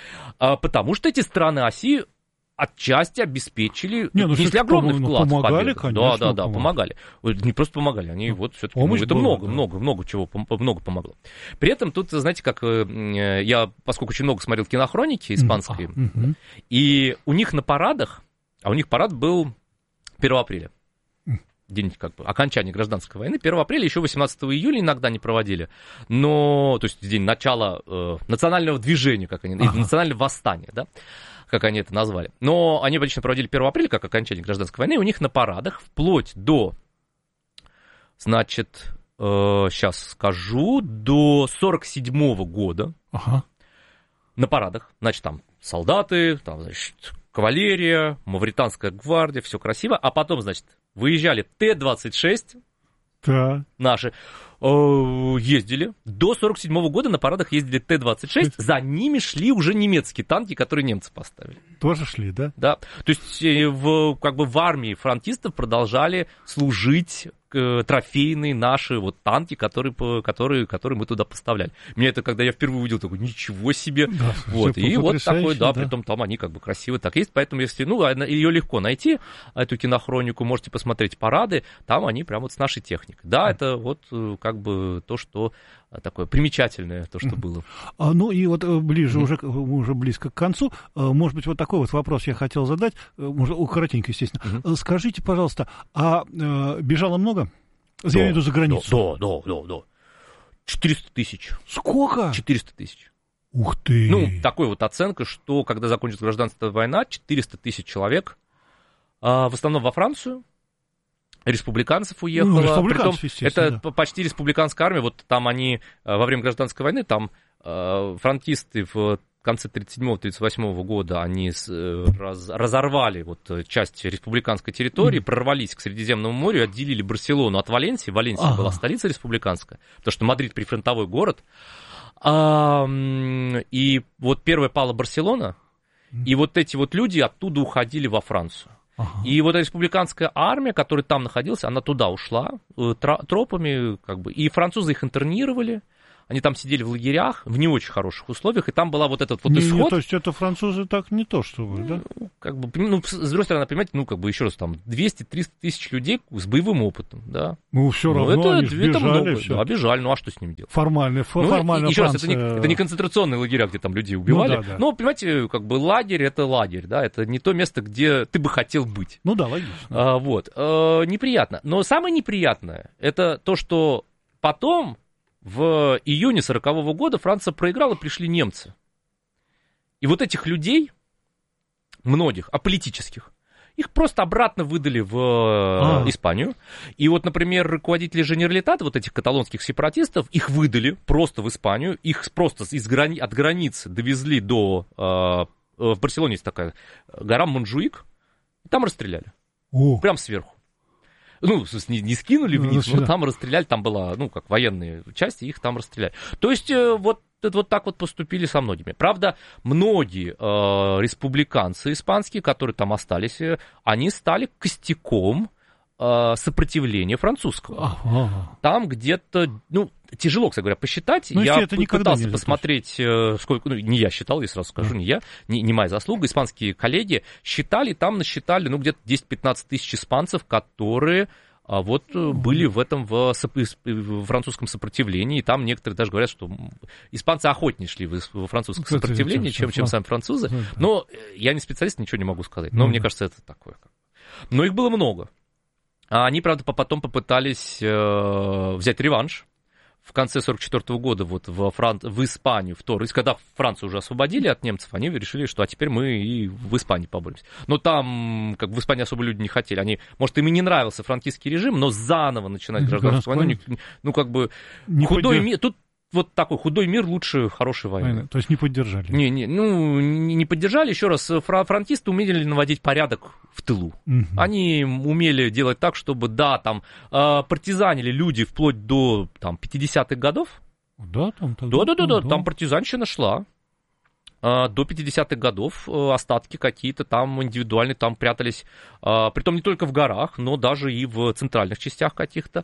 Потому что эти страны оси отчасти обеспечили, не, ну, внесли огромный вклад помогали, в победу. Конечно, да, да, да, помогали. Не просто помогали, они ну, вот все-таки, ну, это была, много, да. много, много чего, много помогло. При этом тут, знаете, как я, поскольку очень много смотрел кинохроники испанские, mm-hmm. и у них на парадах, а у них парад был первого апреля. День как бы окончания гражданской войны. первого апреля, еще восемнадцатого июля иногда не проводили. Но, то есть день начала э, национального движения, как они, ага. национального восстания, да, как они это назвали. Но они обычно проводили первого апреля, как окончание гражданской войны, и у них на парадах вплоть до, значит, э, сейчас скажу, до сорок седьмого года ага. на парадах, значит, там солдаты, там, значит, кавалерия, мавританская гвардия, все красиво, а потом, значит, выезжали Т двадцать шесть, да. наши, ездили. До сорок седьмого года на парадах ездили Т двадцать шесть, за ними шли уже немецкие танки, которые немцы поставили. Тоже шли, да? Да. То есть в, как бы в армии фронтистов продолжали служить трофейные наши вот танки, которые, которые, которые мы туда поставляли. Мне это, когда я впервые увидел, такой, ничего себе. Да, вот. И вот такой, да, да, притом там они как бы красивые так есть. Поэтому, если, ну, ее легко найти, эту кинохронику, можете посмотреть парады, там они прям вот с нашей техникой. Да, это вот как бы то, что такое примечательное, то, что было. А, ну и вот ближе, mm-hmm. уже, уже близко к концу, может быть, вот такой вот вопрос я хотел задать, может, коротенько, естественно. Mm-hmm. Скажите, пожалуйста, а э, бежало много? Я имею в виду за границу. Да, да, да, да. четыреста тысяч. Сколько? четыреста тысяч. Ух ты! Ну, такой вот оценка, что когда закончится гражданская война, четыреста тысяч человек, а, в основном во Францию, республиканцев уехало. Ну, республиканцев, Притом, это да. почти республиканская армия. Вот там они во время гражданской войны, там э, фронтисты в конце тридцать седьмого — тридцать восьмого года, они с, раз, разорвали вот часть республиканской территории, mm. прорвались к Средиземному морю, отделили Барселону от Валенсии. Валенсия ага. была столица республиканская, потому что Мадрид прифронтовой город. А, и вот первая пала Барселона, mm. и вот эти вот люди оттуда уходили во Францию. Ага. И вот республиканская армия, которая там находилась, она туда ушла тропами, как бы, и французы их интернировали. Они там сидели в лагерях в не очень хороших условиях, и там была вот этот вот не, исход. Не, то есть это французы так не то, что вы, да? Ну, как бы, ну, с другой стороны, понимаете, ну, как бы, еще раз, там, двести-триста тысяч людей с боевым опытом, да. Ну, все равно ну, это, они это бежали, много, все. Да, бежали, ну, а что с ними делать? Формально, ну, формально еще Франция... раз, это не, это не концентрационные лагеря, где там людей убивали, ну, да, да. но, понимаете, как бы, лагерь — это лагерь, да, это не то место, где ты бы хотел быть. Ну, да, логично. А, вот, а, неприятно. Но самое неприятное, это то, что потом... В июне сорокового года Франция проиграла, пришли немцы. И вот этих людей, многих, аполитических, их просто обратно выдали в а. Испанию. И вот, например, руководители Женералитата, вот этих каталонских сепаратистов, их выдали просто в Испанию, их просто из грани... от границы довезли до... Э, в Барселоне есть такая гора Монжуик, и там расстреляли. О. Прям сверху. Ну, не, не скинули вниз, ну, но там расстреляли, там была, ну, как военные части, их там расстреляли. То есть, вот, вот так вот поступили со многими. Правда, многие э, республиканцы испанские, которые там остались, они стали костяком э, сопротивления французского. Ага. Там где-то, ну, тяжело, кстати говоря, посчитать. Ну, я пытался посмотреть, э, сколько, ну, не я считал, я сразу скажу, mm. не я, не, не моя заслуга. Испанские коллеги считали, там насчитали, ну, где-то десять-пятнадцать тысяч испанцев, которые а, вот mm. были в этом, в, в французском сопротивлении. И там некоторые даже говорят, что испанцы охотнее шли во французском Кстати, сопротивлении, чем, чем сами французы. Mm. Но я не специалист, ничего не могу сказать. Но mm. мне кажется, это такое. Но их было много. А они, правда, потом попытались э, взять реванш. В конце сорок четвёртого года вот в, Фран... в Испанию, в Торрес, когда Францию уже освободили от немцев, они решили, что а теперь мы и в Испании поборемся. Но там, как в Испании особо люди не хотели. Они, может, им и не нравился франкистский режим, но заново начинать гражданскую войну, ну, как бы, не худой мир... Тут вот такой худой мир лучше хорошей войны. То есть не поддержали? Не, не, ну, не поддержали. Еще раз, фронтисты умели наводить порядок в тылу. Угу. Они умели делать так, чтобы, да, там, партизанили люди вплоть до там, пятидесятых годов. Да, там, да, да, да, да, там партизанщина шла. До пятидесятых годов остатки какие-то там индивидуальные там прятались, притом не только в горах, но даже и в центральных частях каких-то.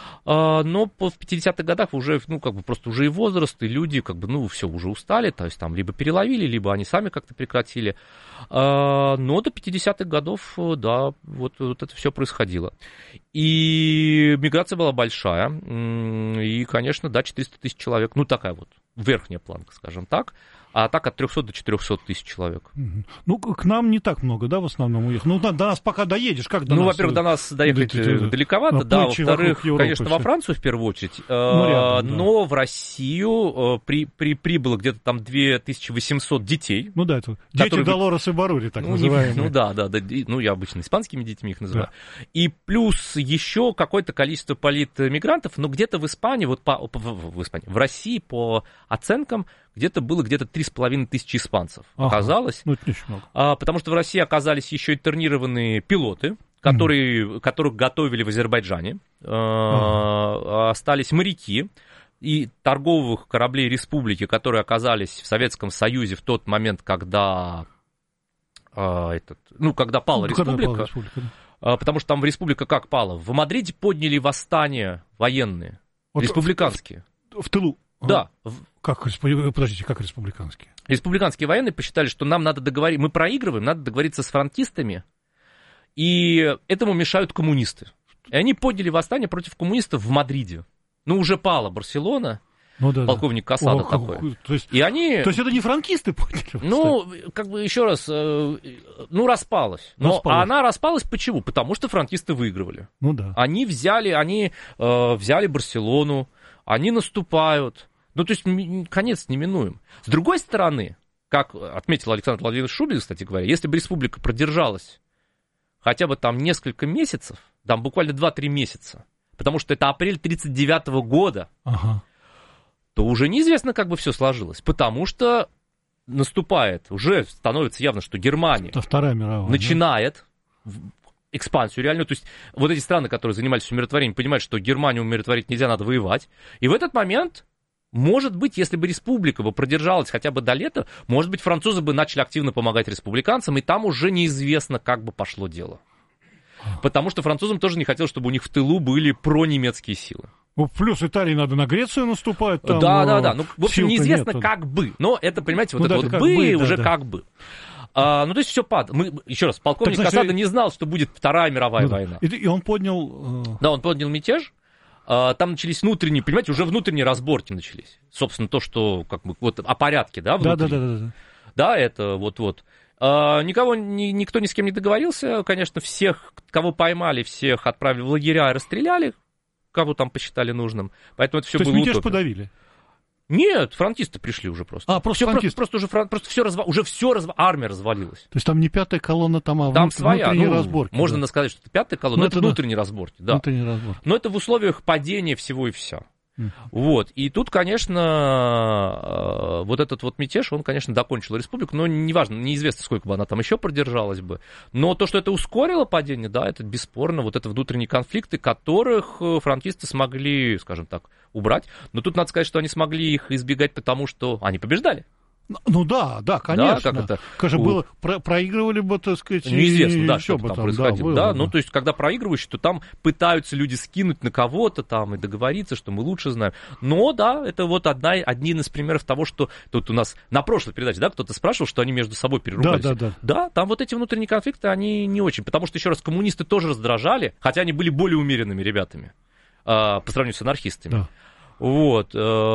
Но в пятидесятых годах уже, ну, как бы просто уже и возраст, и люди, как бы, ну, все уже устали, то есть там либо переловили, либо они сами как-то прекратили. Но до пятидесятых годов, да, вот, вот это все происходило. И миграция была большая, и, конечно, да, четыреста тысяч человек, ну, такая вот верхняя планка, скажем так. А так от трехсот до четырехсот тысяч человек. Ну, к нам не так много, да, в основном уехать. Ну, до нас пока доедешь, как до ну, нас? Ну, во-первых, до нас доехать да, далековато, да, да. Во-вторых, конечно, во Францию в первую очередь. Ну, рядом, да. Но в Россию при, при, прибыло где-то там две тысячи восемьсот детей. Ну, да, это дети которые... Долореса Барури, так ну, называемые. Ну, да, да, да, ну, я обычно испанскими детьми их называю. Да. И плюс еще какое-то количество политмигрантов, но где-то в Испании, вот по, в, в Испании, в России по оценкам, где-то было где-то три с половиной тысячи испанцев. Ага, оказалось. Ну, это не очень много. А, потому что в России оказались еще интернированные пилоты, которые, mm. которых готовили в Азербайджане. А, ага. Остались моряки и торговых кораблей республики, которые оказались в Советском Союзе в тот момент, когда, а, этот, ну, когда пала ну, республика. Когда пала республика да. потому что там республика как пала? В Мадриде подняли восстание военные, вот республиканские. В, в тылу? Да. Как, подождите, как республиканские? Республиканские военные посчитали, что нам надо договориться, мы проигрываем, надо договориться с фронтистами, и этому мешают коммунисты. И они подняли восстание против коммунистов в Мадриде. Ну, уже пала Барселона, ну, да, полковник да. Касада О, такой. Как, то, есть, и они... то есть это не франкисты подняли восстание? Ну, как бы еще раз, э, ну, распалась. Но распалась. Она распалась почему? Потому что франкисты выигрывали. Ну да. Они взяли, они э, взяли Барселону, они наступают. Ну, то есть конец неминуем. С другой стороны, как отметил Александр Владимирович Шубин, кстати говоря, если бы республика продержалась хотя бы там несколько месяцев, там буквально два-три месяца, потому что это апрель тридцать девятого года, ага. то уже неизвестно, как бы все сложилось, потому что наступает, уже становится явно, что Германия Вторая мировая, начинает да? экспансию реальную, то есть вот эти страны, которые занимались умиротворением, понимают, что Германию умиротворить нельзя, надо воевать, и в этот момент... Может быть, если бы республика бы продержалась хотя бы до лета, может быть, французы бы начали активно помогать республиканцам, и там уже неизвестно, как бы пошло дело. Потому что французам тоже не хотелось, чтобы у них в тылу были пронемецкие силы. Ну, плюс Италии надо на Грецию наступать. Там, да, да, да. Ну, в общем, неизвестно, нету. Как бы. Но это, понимаете, вот ну, это да, вот как бы, бы уже да, да. как бы. А, ну, то есть все падает. Мы, еще раз, полковник так, Касада значит, не знал, что будет Вторая мировая ну, война. И, и он поднял... Да, он поднял мятеж. Там начались внутренние, понимаете, уже внутренние разборки начались. Собственно, то, что, как бы, вот о порядке, да, внутри. Да, да, да, да. Да, это вот-вот. А, никого, ни, никто ни с кем не договорился. Конечно, всех, кого поймали, всех отправили в лагеря и расстреляли, кого там посчитали нужным. Поэтому это все было утопия. То есть мятеж утопия. подавили? Нет, фронтисты пришли уже просто. А, просто все, фронтисты? Просто, просто уже, просто все разва... уже все разва... армия развалилась. То есть там не пятая колонна, там, а там внут... своя, внутренние ну, разборки. Можно да. сказать, что это пятая колонна, но, но это, это внутренние да. разборки. Да. Внутренние разборки. Но это в условиях падения всего и вся. Mm. Вот. И тут, конечно, вот этот вот мятеж, он, конечно, докончил республику, но неважно, неизвестно, сколько бы она там еще продержалась бы. Но то, что это ускорило падение, да, это бесспорно, вот это внутренние конфликты, которых фронтисты смогли, скажем так, убрать. Но тут надо сказать, что они смогли их избегать, потому что они побеждали. Ну да, да, конечно. Да, как это? Конечно, было, про, проигрывали бы, так сказать, неизвестно, да, что бы там, там происходило. Да, было, да? да. Ну, то есть, когда проигрываешь, то там пытаются люди скинуть на кого-то там и договориться, что мы лучше знаем. Но, да, это вот одна, один из примеров того, что тут у нас на прошлой передаче, да, кто-то спрашивал, что они между собой переругались. Да, да, да. Да, там вот эти внутренние конфликты, они не очень, потому что, еще раз, коммунисты тоже раздражали, хотя они были более умеренными ребятами э, по сравнению с анархистами. Да. Вот,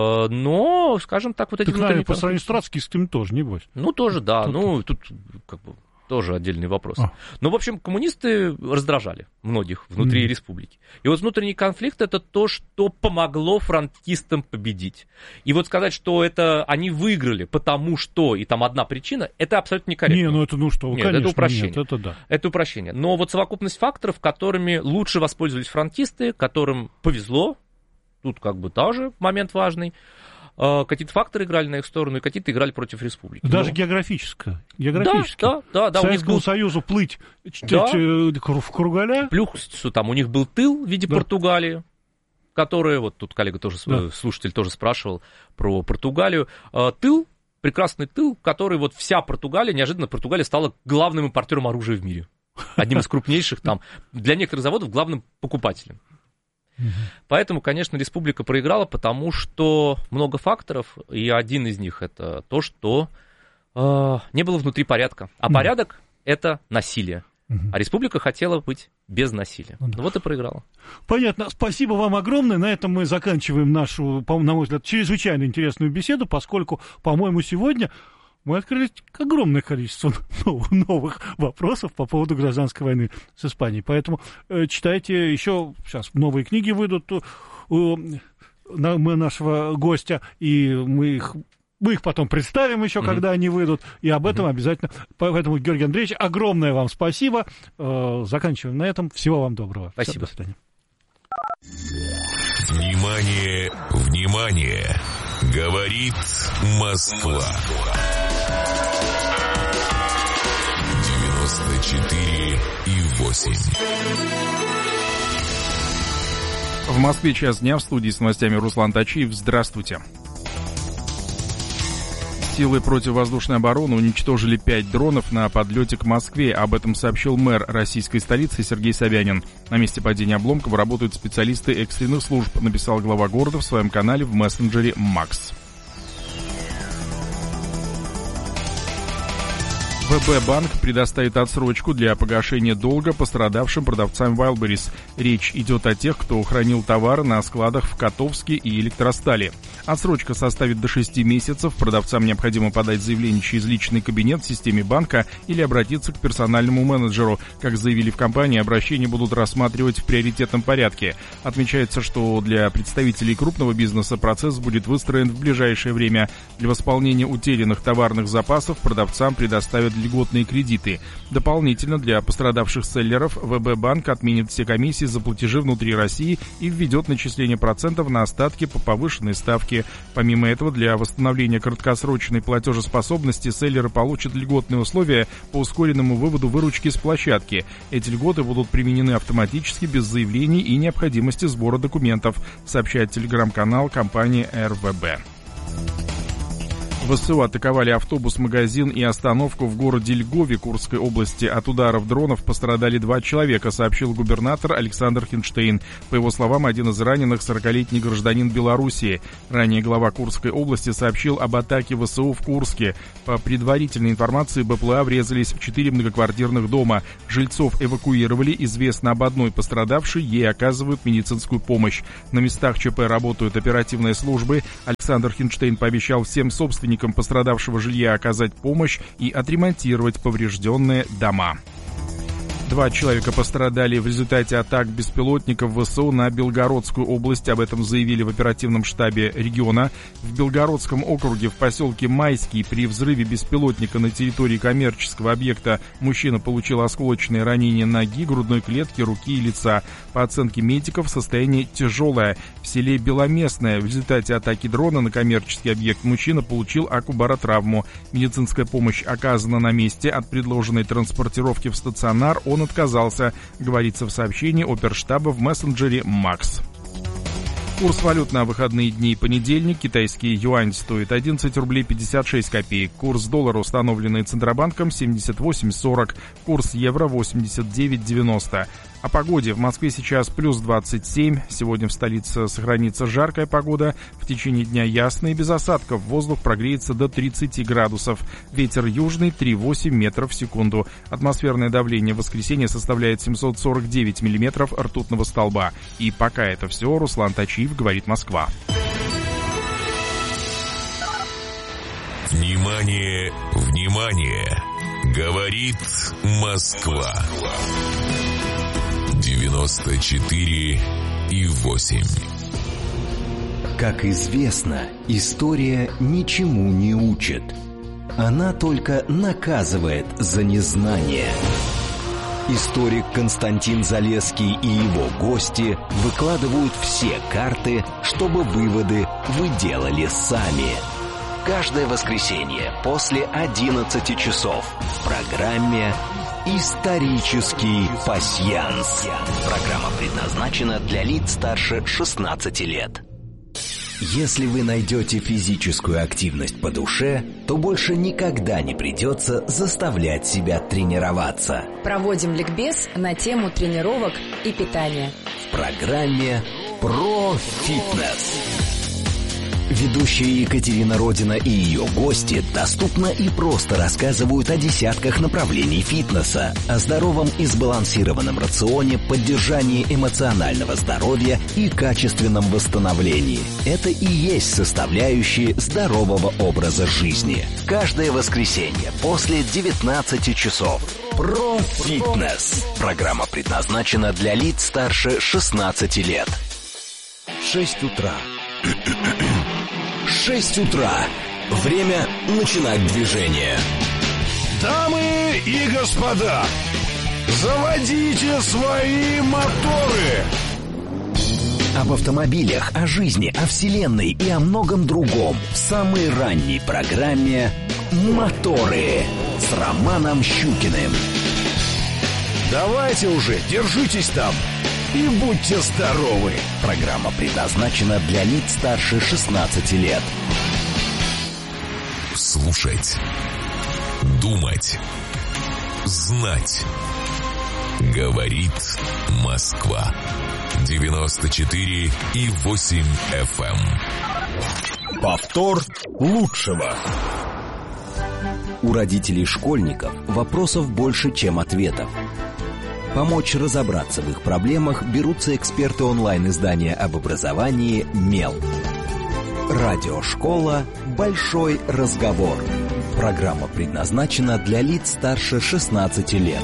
но, скажем так, вот эти так, внутренние... По сравнению с троцкистами тоже, небось. Ну, тоже, да, тут... ну, тут как бы тоже отдельный вопрос. А. Но, в общем, коммунисты раздражали многих внутри mm. республики. И вот внутренний конфликт — это то, что помогло фронтистам победить. И вот сказать, что это они выиграли, потому что, и там одна причина, это абсолютно некорректно. Не, ну это ну что, нет, конечно, это упрощение. Нет, это да. Это упрощение. Но вот совокупность факторов, которыми лучше воспользовались фронтисты, которым повезло, тут как бы тоже момент важный. Какие-то факторы играли на их сторону, и какие-то играли против республики. Даже Но... географическое. Географически. Да, да, да. Советскому был... Союзу плыть да. в Кругаля. Плюс там у них был тыл в виде да. Португалии, который, вот тут коллега тоже, да. слушатель тоже спрашивал про Португалию. Тыл, прекрасный тыл, который вот вся Португалия, неожиданно Португалия стала главным импортером оружия в мире. Одним из крупнейших там, для некоторых заводов главным покупателем. Поэтому, конечно, республика проиграла, потому что много факторов, и один из них это то, что э, не было внутри порядка. А порядок — это насилие. А республика хотела быть без насилия. Ну, вот и проиграла. Понятно. Спасибо вам огромное. На этом мы заканчиваем нашу, на мой взгляд, чрезвычайно интересную беседу, поскольку, по-моему, сегодня... мы открыли огромное количество новых вопросов по поводу гражданской войны с Испанией. Поэтому э, читайте еще, сейчас новые книги выйдут у, у нашего гостя, и мы их, мы их потом представим еще, mm-hmm. когда они выйдут, и об этом mm-hmm. обязательно. Поэтому, Георгий Андреевич, огромное вам спасибо. Э, заканчиваем на этом. Всего вам доброго. Спасибо. Все, до свидания. Внимание, внимание! Говорит Москва. девяносто четыре и восемь. В Москве час дня, в студии с новостями Руслан Тачиев. Здравствуйте. Силы противовоздушной обороны уничтожили пять дронов на подлете к Москве. Об этом сообщил мэр российской столицы Сергей Собянин. На месте падения обломков работают специалисты экстренных служб, написал глава города в своем канале в мессенджере Макс. ВБ-банк предоставит отсрочку для погашения долга пострадавшим продавцам Wildberries. Речь идет о тех, кто хранил товары на складах в Котовске и Электростале. Отсрочка составит до шести месяцев. Продавцам необходимо подать заявление через личный кабинет в системе банка или обратиться к персональному менеджеру. Как заявили в компании, обращения будут рассматривать в приоритетном порядке. Отмечается, что для представителей крупного бизнеса процесс будет выстроен в ближайшее время. Для восполнения утерянных товарных запасов продавцам предоставят льготные кредиты. Дополнительно для пострадавших селлеров ВБ-банк отменит все комиссии за платежи внутри России и введет начисление процентов на остатки по повышенной ставке. Помимо этого, для восстановления краткосрочной платежеспособности селлеры получат льготные условия по ускоренному выводу выручки с площадки. Эти льготы будут применены автоматически, без заявлений и необходимости сбора документов, сообщает телеграм-канал компании эр вэ бэ. ВСУ атаковали автобус, магазин и остановку в городе Льгове Курской области. От ударов дронов пострадали два человека, сообщил губернатор Александр Хинштейн. По его словам, один из раненых — сорокалетний гражданин Белоруссии. Ранее глава Курской области сообщил об атаке ВСУ в Курске. По предварительной информации, БПЛА врезались в четыре многоквартирных дома. Жильцов эвакуировали. Известно об одной пострадавшей, ей оказывают медицинскую помощь. На местах ЧП работают оперативные службы. Александр Хинштейн пообещал всем собственникам пострадавшего жилья оказать помощь и отремонтировать поврежденные дома. Два человека пострадали в результате атак беспилотников ВСУ на Белгородскую область. Об этом заявили в оперативном штабе региона. В Белгородском округе в поселке Майский при взрыве беспилотника на территории коммерческого объекта мужчина получил осколочные ранения ноги, грудной клетки, руки и лица. По оценке медиков, состояние тяжелое. В селе Беломестное в результате атаки дрона на коммерческий объект мужчина получил акубаротравму. Медицинская помощь оказана на месте. От предложенной транспортировки в стационар он отказался, говорится в сообщении оперштаба в мессенджере Макс. Курс валют на выходные дни: понедельник, китайский юань стоит одиннадцать рублей пятьдесят шесть копеек, курс доллара, установленный Центробанком, семьдесят восемь сорок, курс евро восемьдесят девять девяносто. О погоде. В Москве сейчас плюс двадцать семь. Сегодня в столице сохранится жаркая погода. В течение дня ясно и без осадков. Воздух прогреется до тридцати градусов. Ветер южный три целых восемь десятых метров в секунду. Атмосферное давление в воскресенье составляет семьсот сорок девять миллиметров ртутного столба. И пока это все. Руслан Тачиев, говорит Москва. Внимание, внимание! Говорит Москва. девяносто четыре и восемь. Как известно, история ничему не учит. Она только наказывает за незнание. Историк Константин Залесский и его гости выкладывают все карты, чтобы выводы вы делали сами. Каждое воскресенье после одиннадцати часов в программе «Исторический пасьянс». Программа предназначена для лиц старше шестнадцати лет. Если вы найдете физическую активность по душе, то больше никогда не придется заставлять себя тренироваться. Проводим ликбез на тему тренировок и питания. В программе «Про фитнес». Ведущая Екатерина Родина и ее гости доступно и просто рассказывают о десятках направлений фитнеса, о здоровом и сбалансированном рационе, поддержании эмоционального здоровья и качественном восстановлении. Это и есть составляющие здорового образа жизни. Каждое воскресенье после девятнадцати часов. Про фитнес. Программа предназначена для лиц старше шестнадцати лет. шесть утра. шесть утра. Время начинать движение. Дамы и господа, заводите свои моторы. Об автомобилях, о жизни, о вселенной и о многом другом в самой ранней программе «Моторы» с Романом Щукиным. Давайте уже, держитесь там и будьте здоровы. Программа предназначена для лиц старше шестнадцати лет. Слушать. Думать. Знать. Говорит Москва. девяносто четыре и восемь эф эм. Повтор лучшего. У родителей школьников вопросов больше, чем ответов. Помочь разобраться в их проблемах берутся эксперты онлайн-издания об образовании «Мел». Радиошкола «Большой разговор». Программа предназначена для лиц старше шестнадцати лет.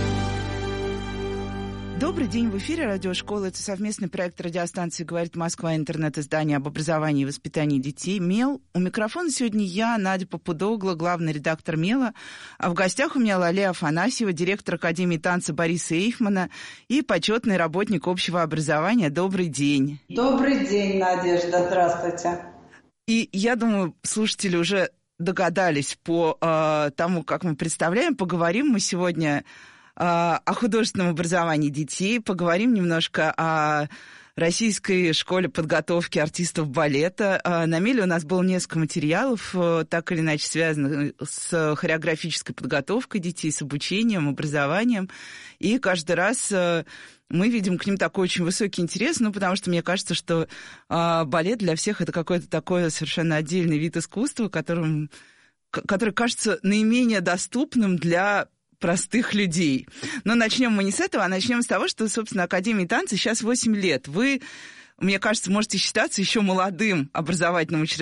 Добрый день, в эфире радиошкола. Это совместный проект радиостанции «Говорит Москва», интернет-издание об образовании и воспитании детей «Мел». У микрофона сегодня я, Надя Попудогла, главный редактор «Мела». А в гостях у меня Лалия Афанасьева, директор Академии танца Бориса Эйфмана и почетный работник общего образования. Добрый день. Добрый день, Надежда. Здравствуйте. И я думаю, слушатели уже догадались по э, тому, как мы представляем. Поговорим мы сегодня о художественном образовании детей, поговорим немножко о Российской школе подготовки артистов балета. На «Меле» у нас было несколько материалов, так или иначе связанных с хореографической подготовкой детей, с обучением, образованием. И каждый раз мы видим к ним такой очень высокий интерес, ну, потому что мне кажется, что балет для всех это какой-то такой совершенно отдельный вид искусства, которым, который кажется наименее доступным для простых людей. Но начнем мы не с этого, а начнем с того, что, собственно, Академии танца сейчас восемь лет. Вы, мне кажется, можете считаться еще молодым образовательным учреждением.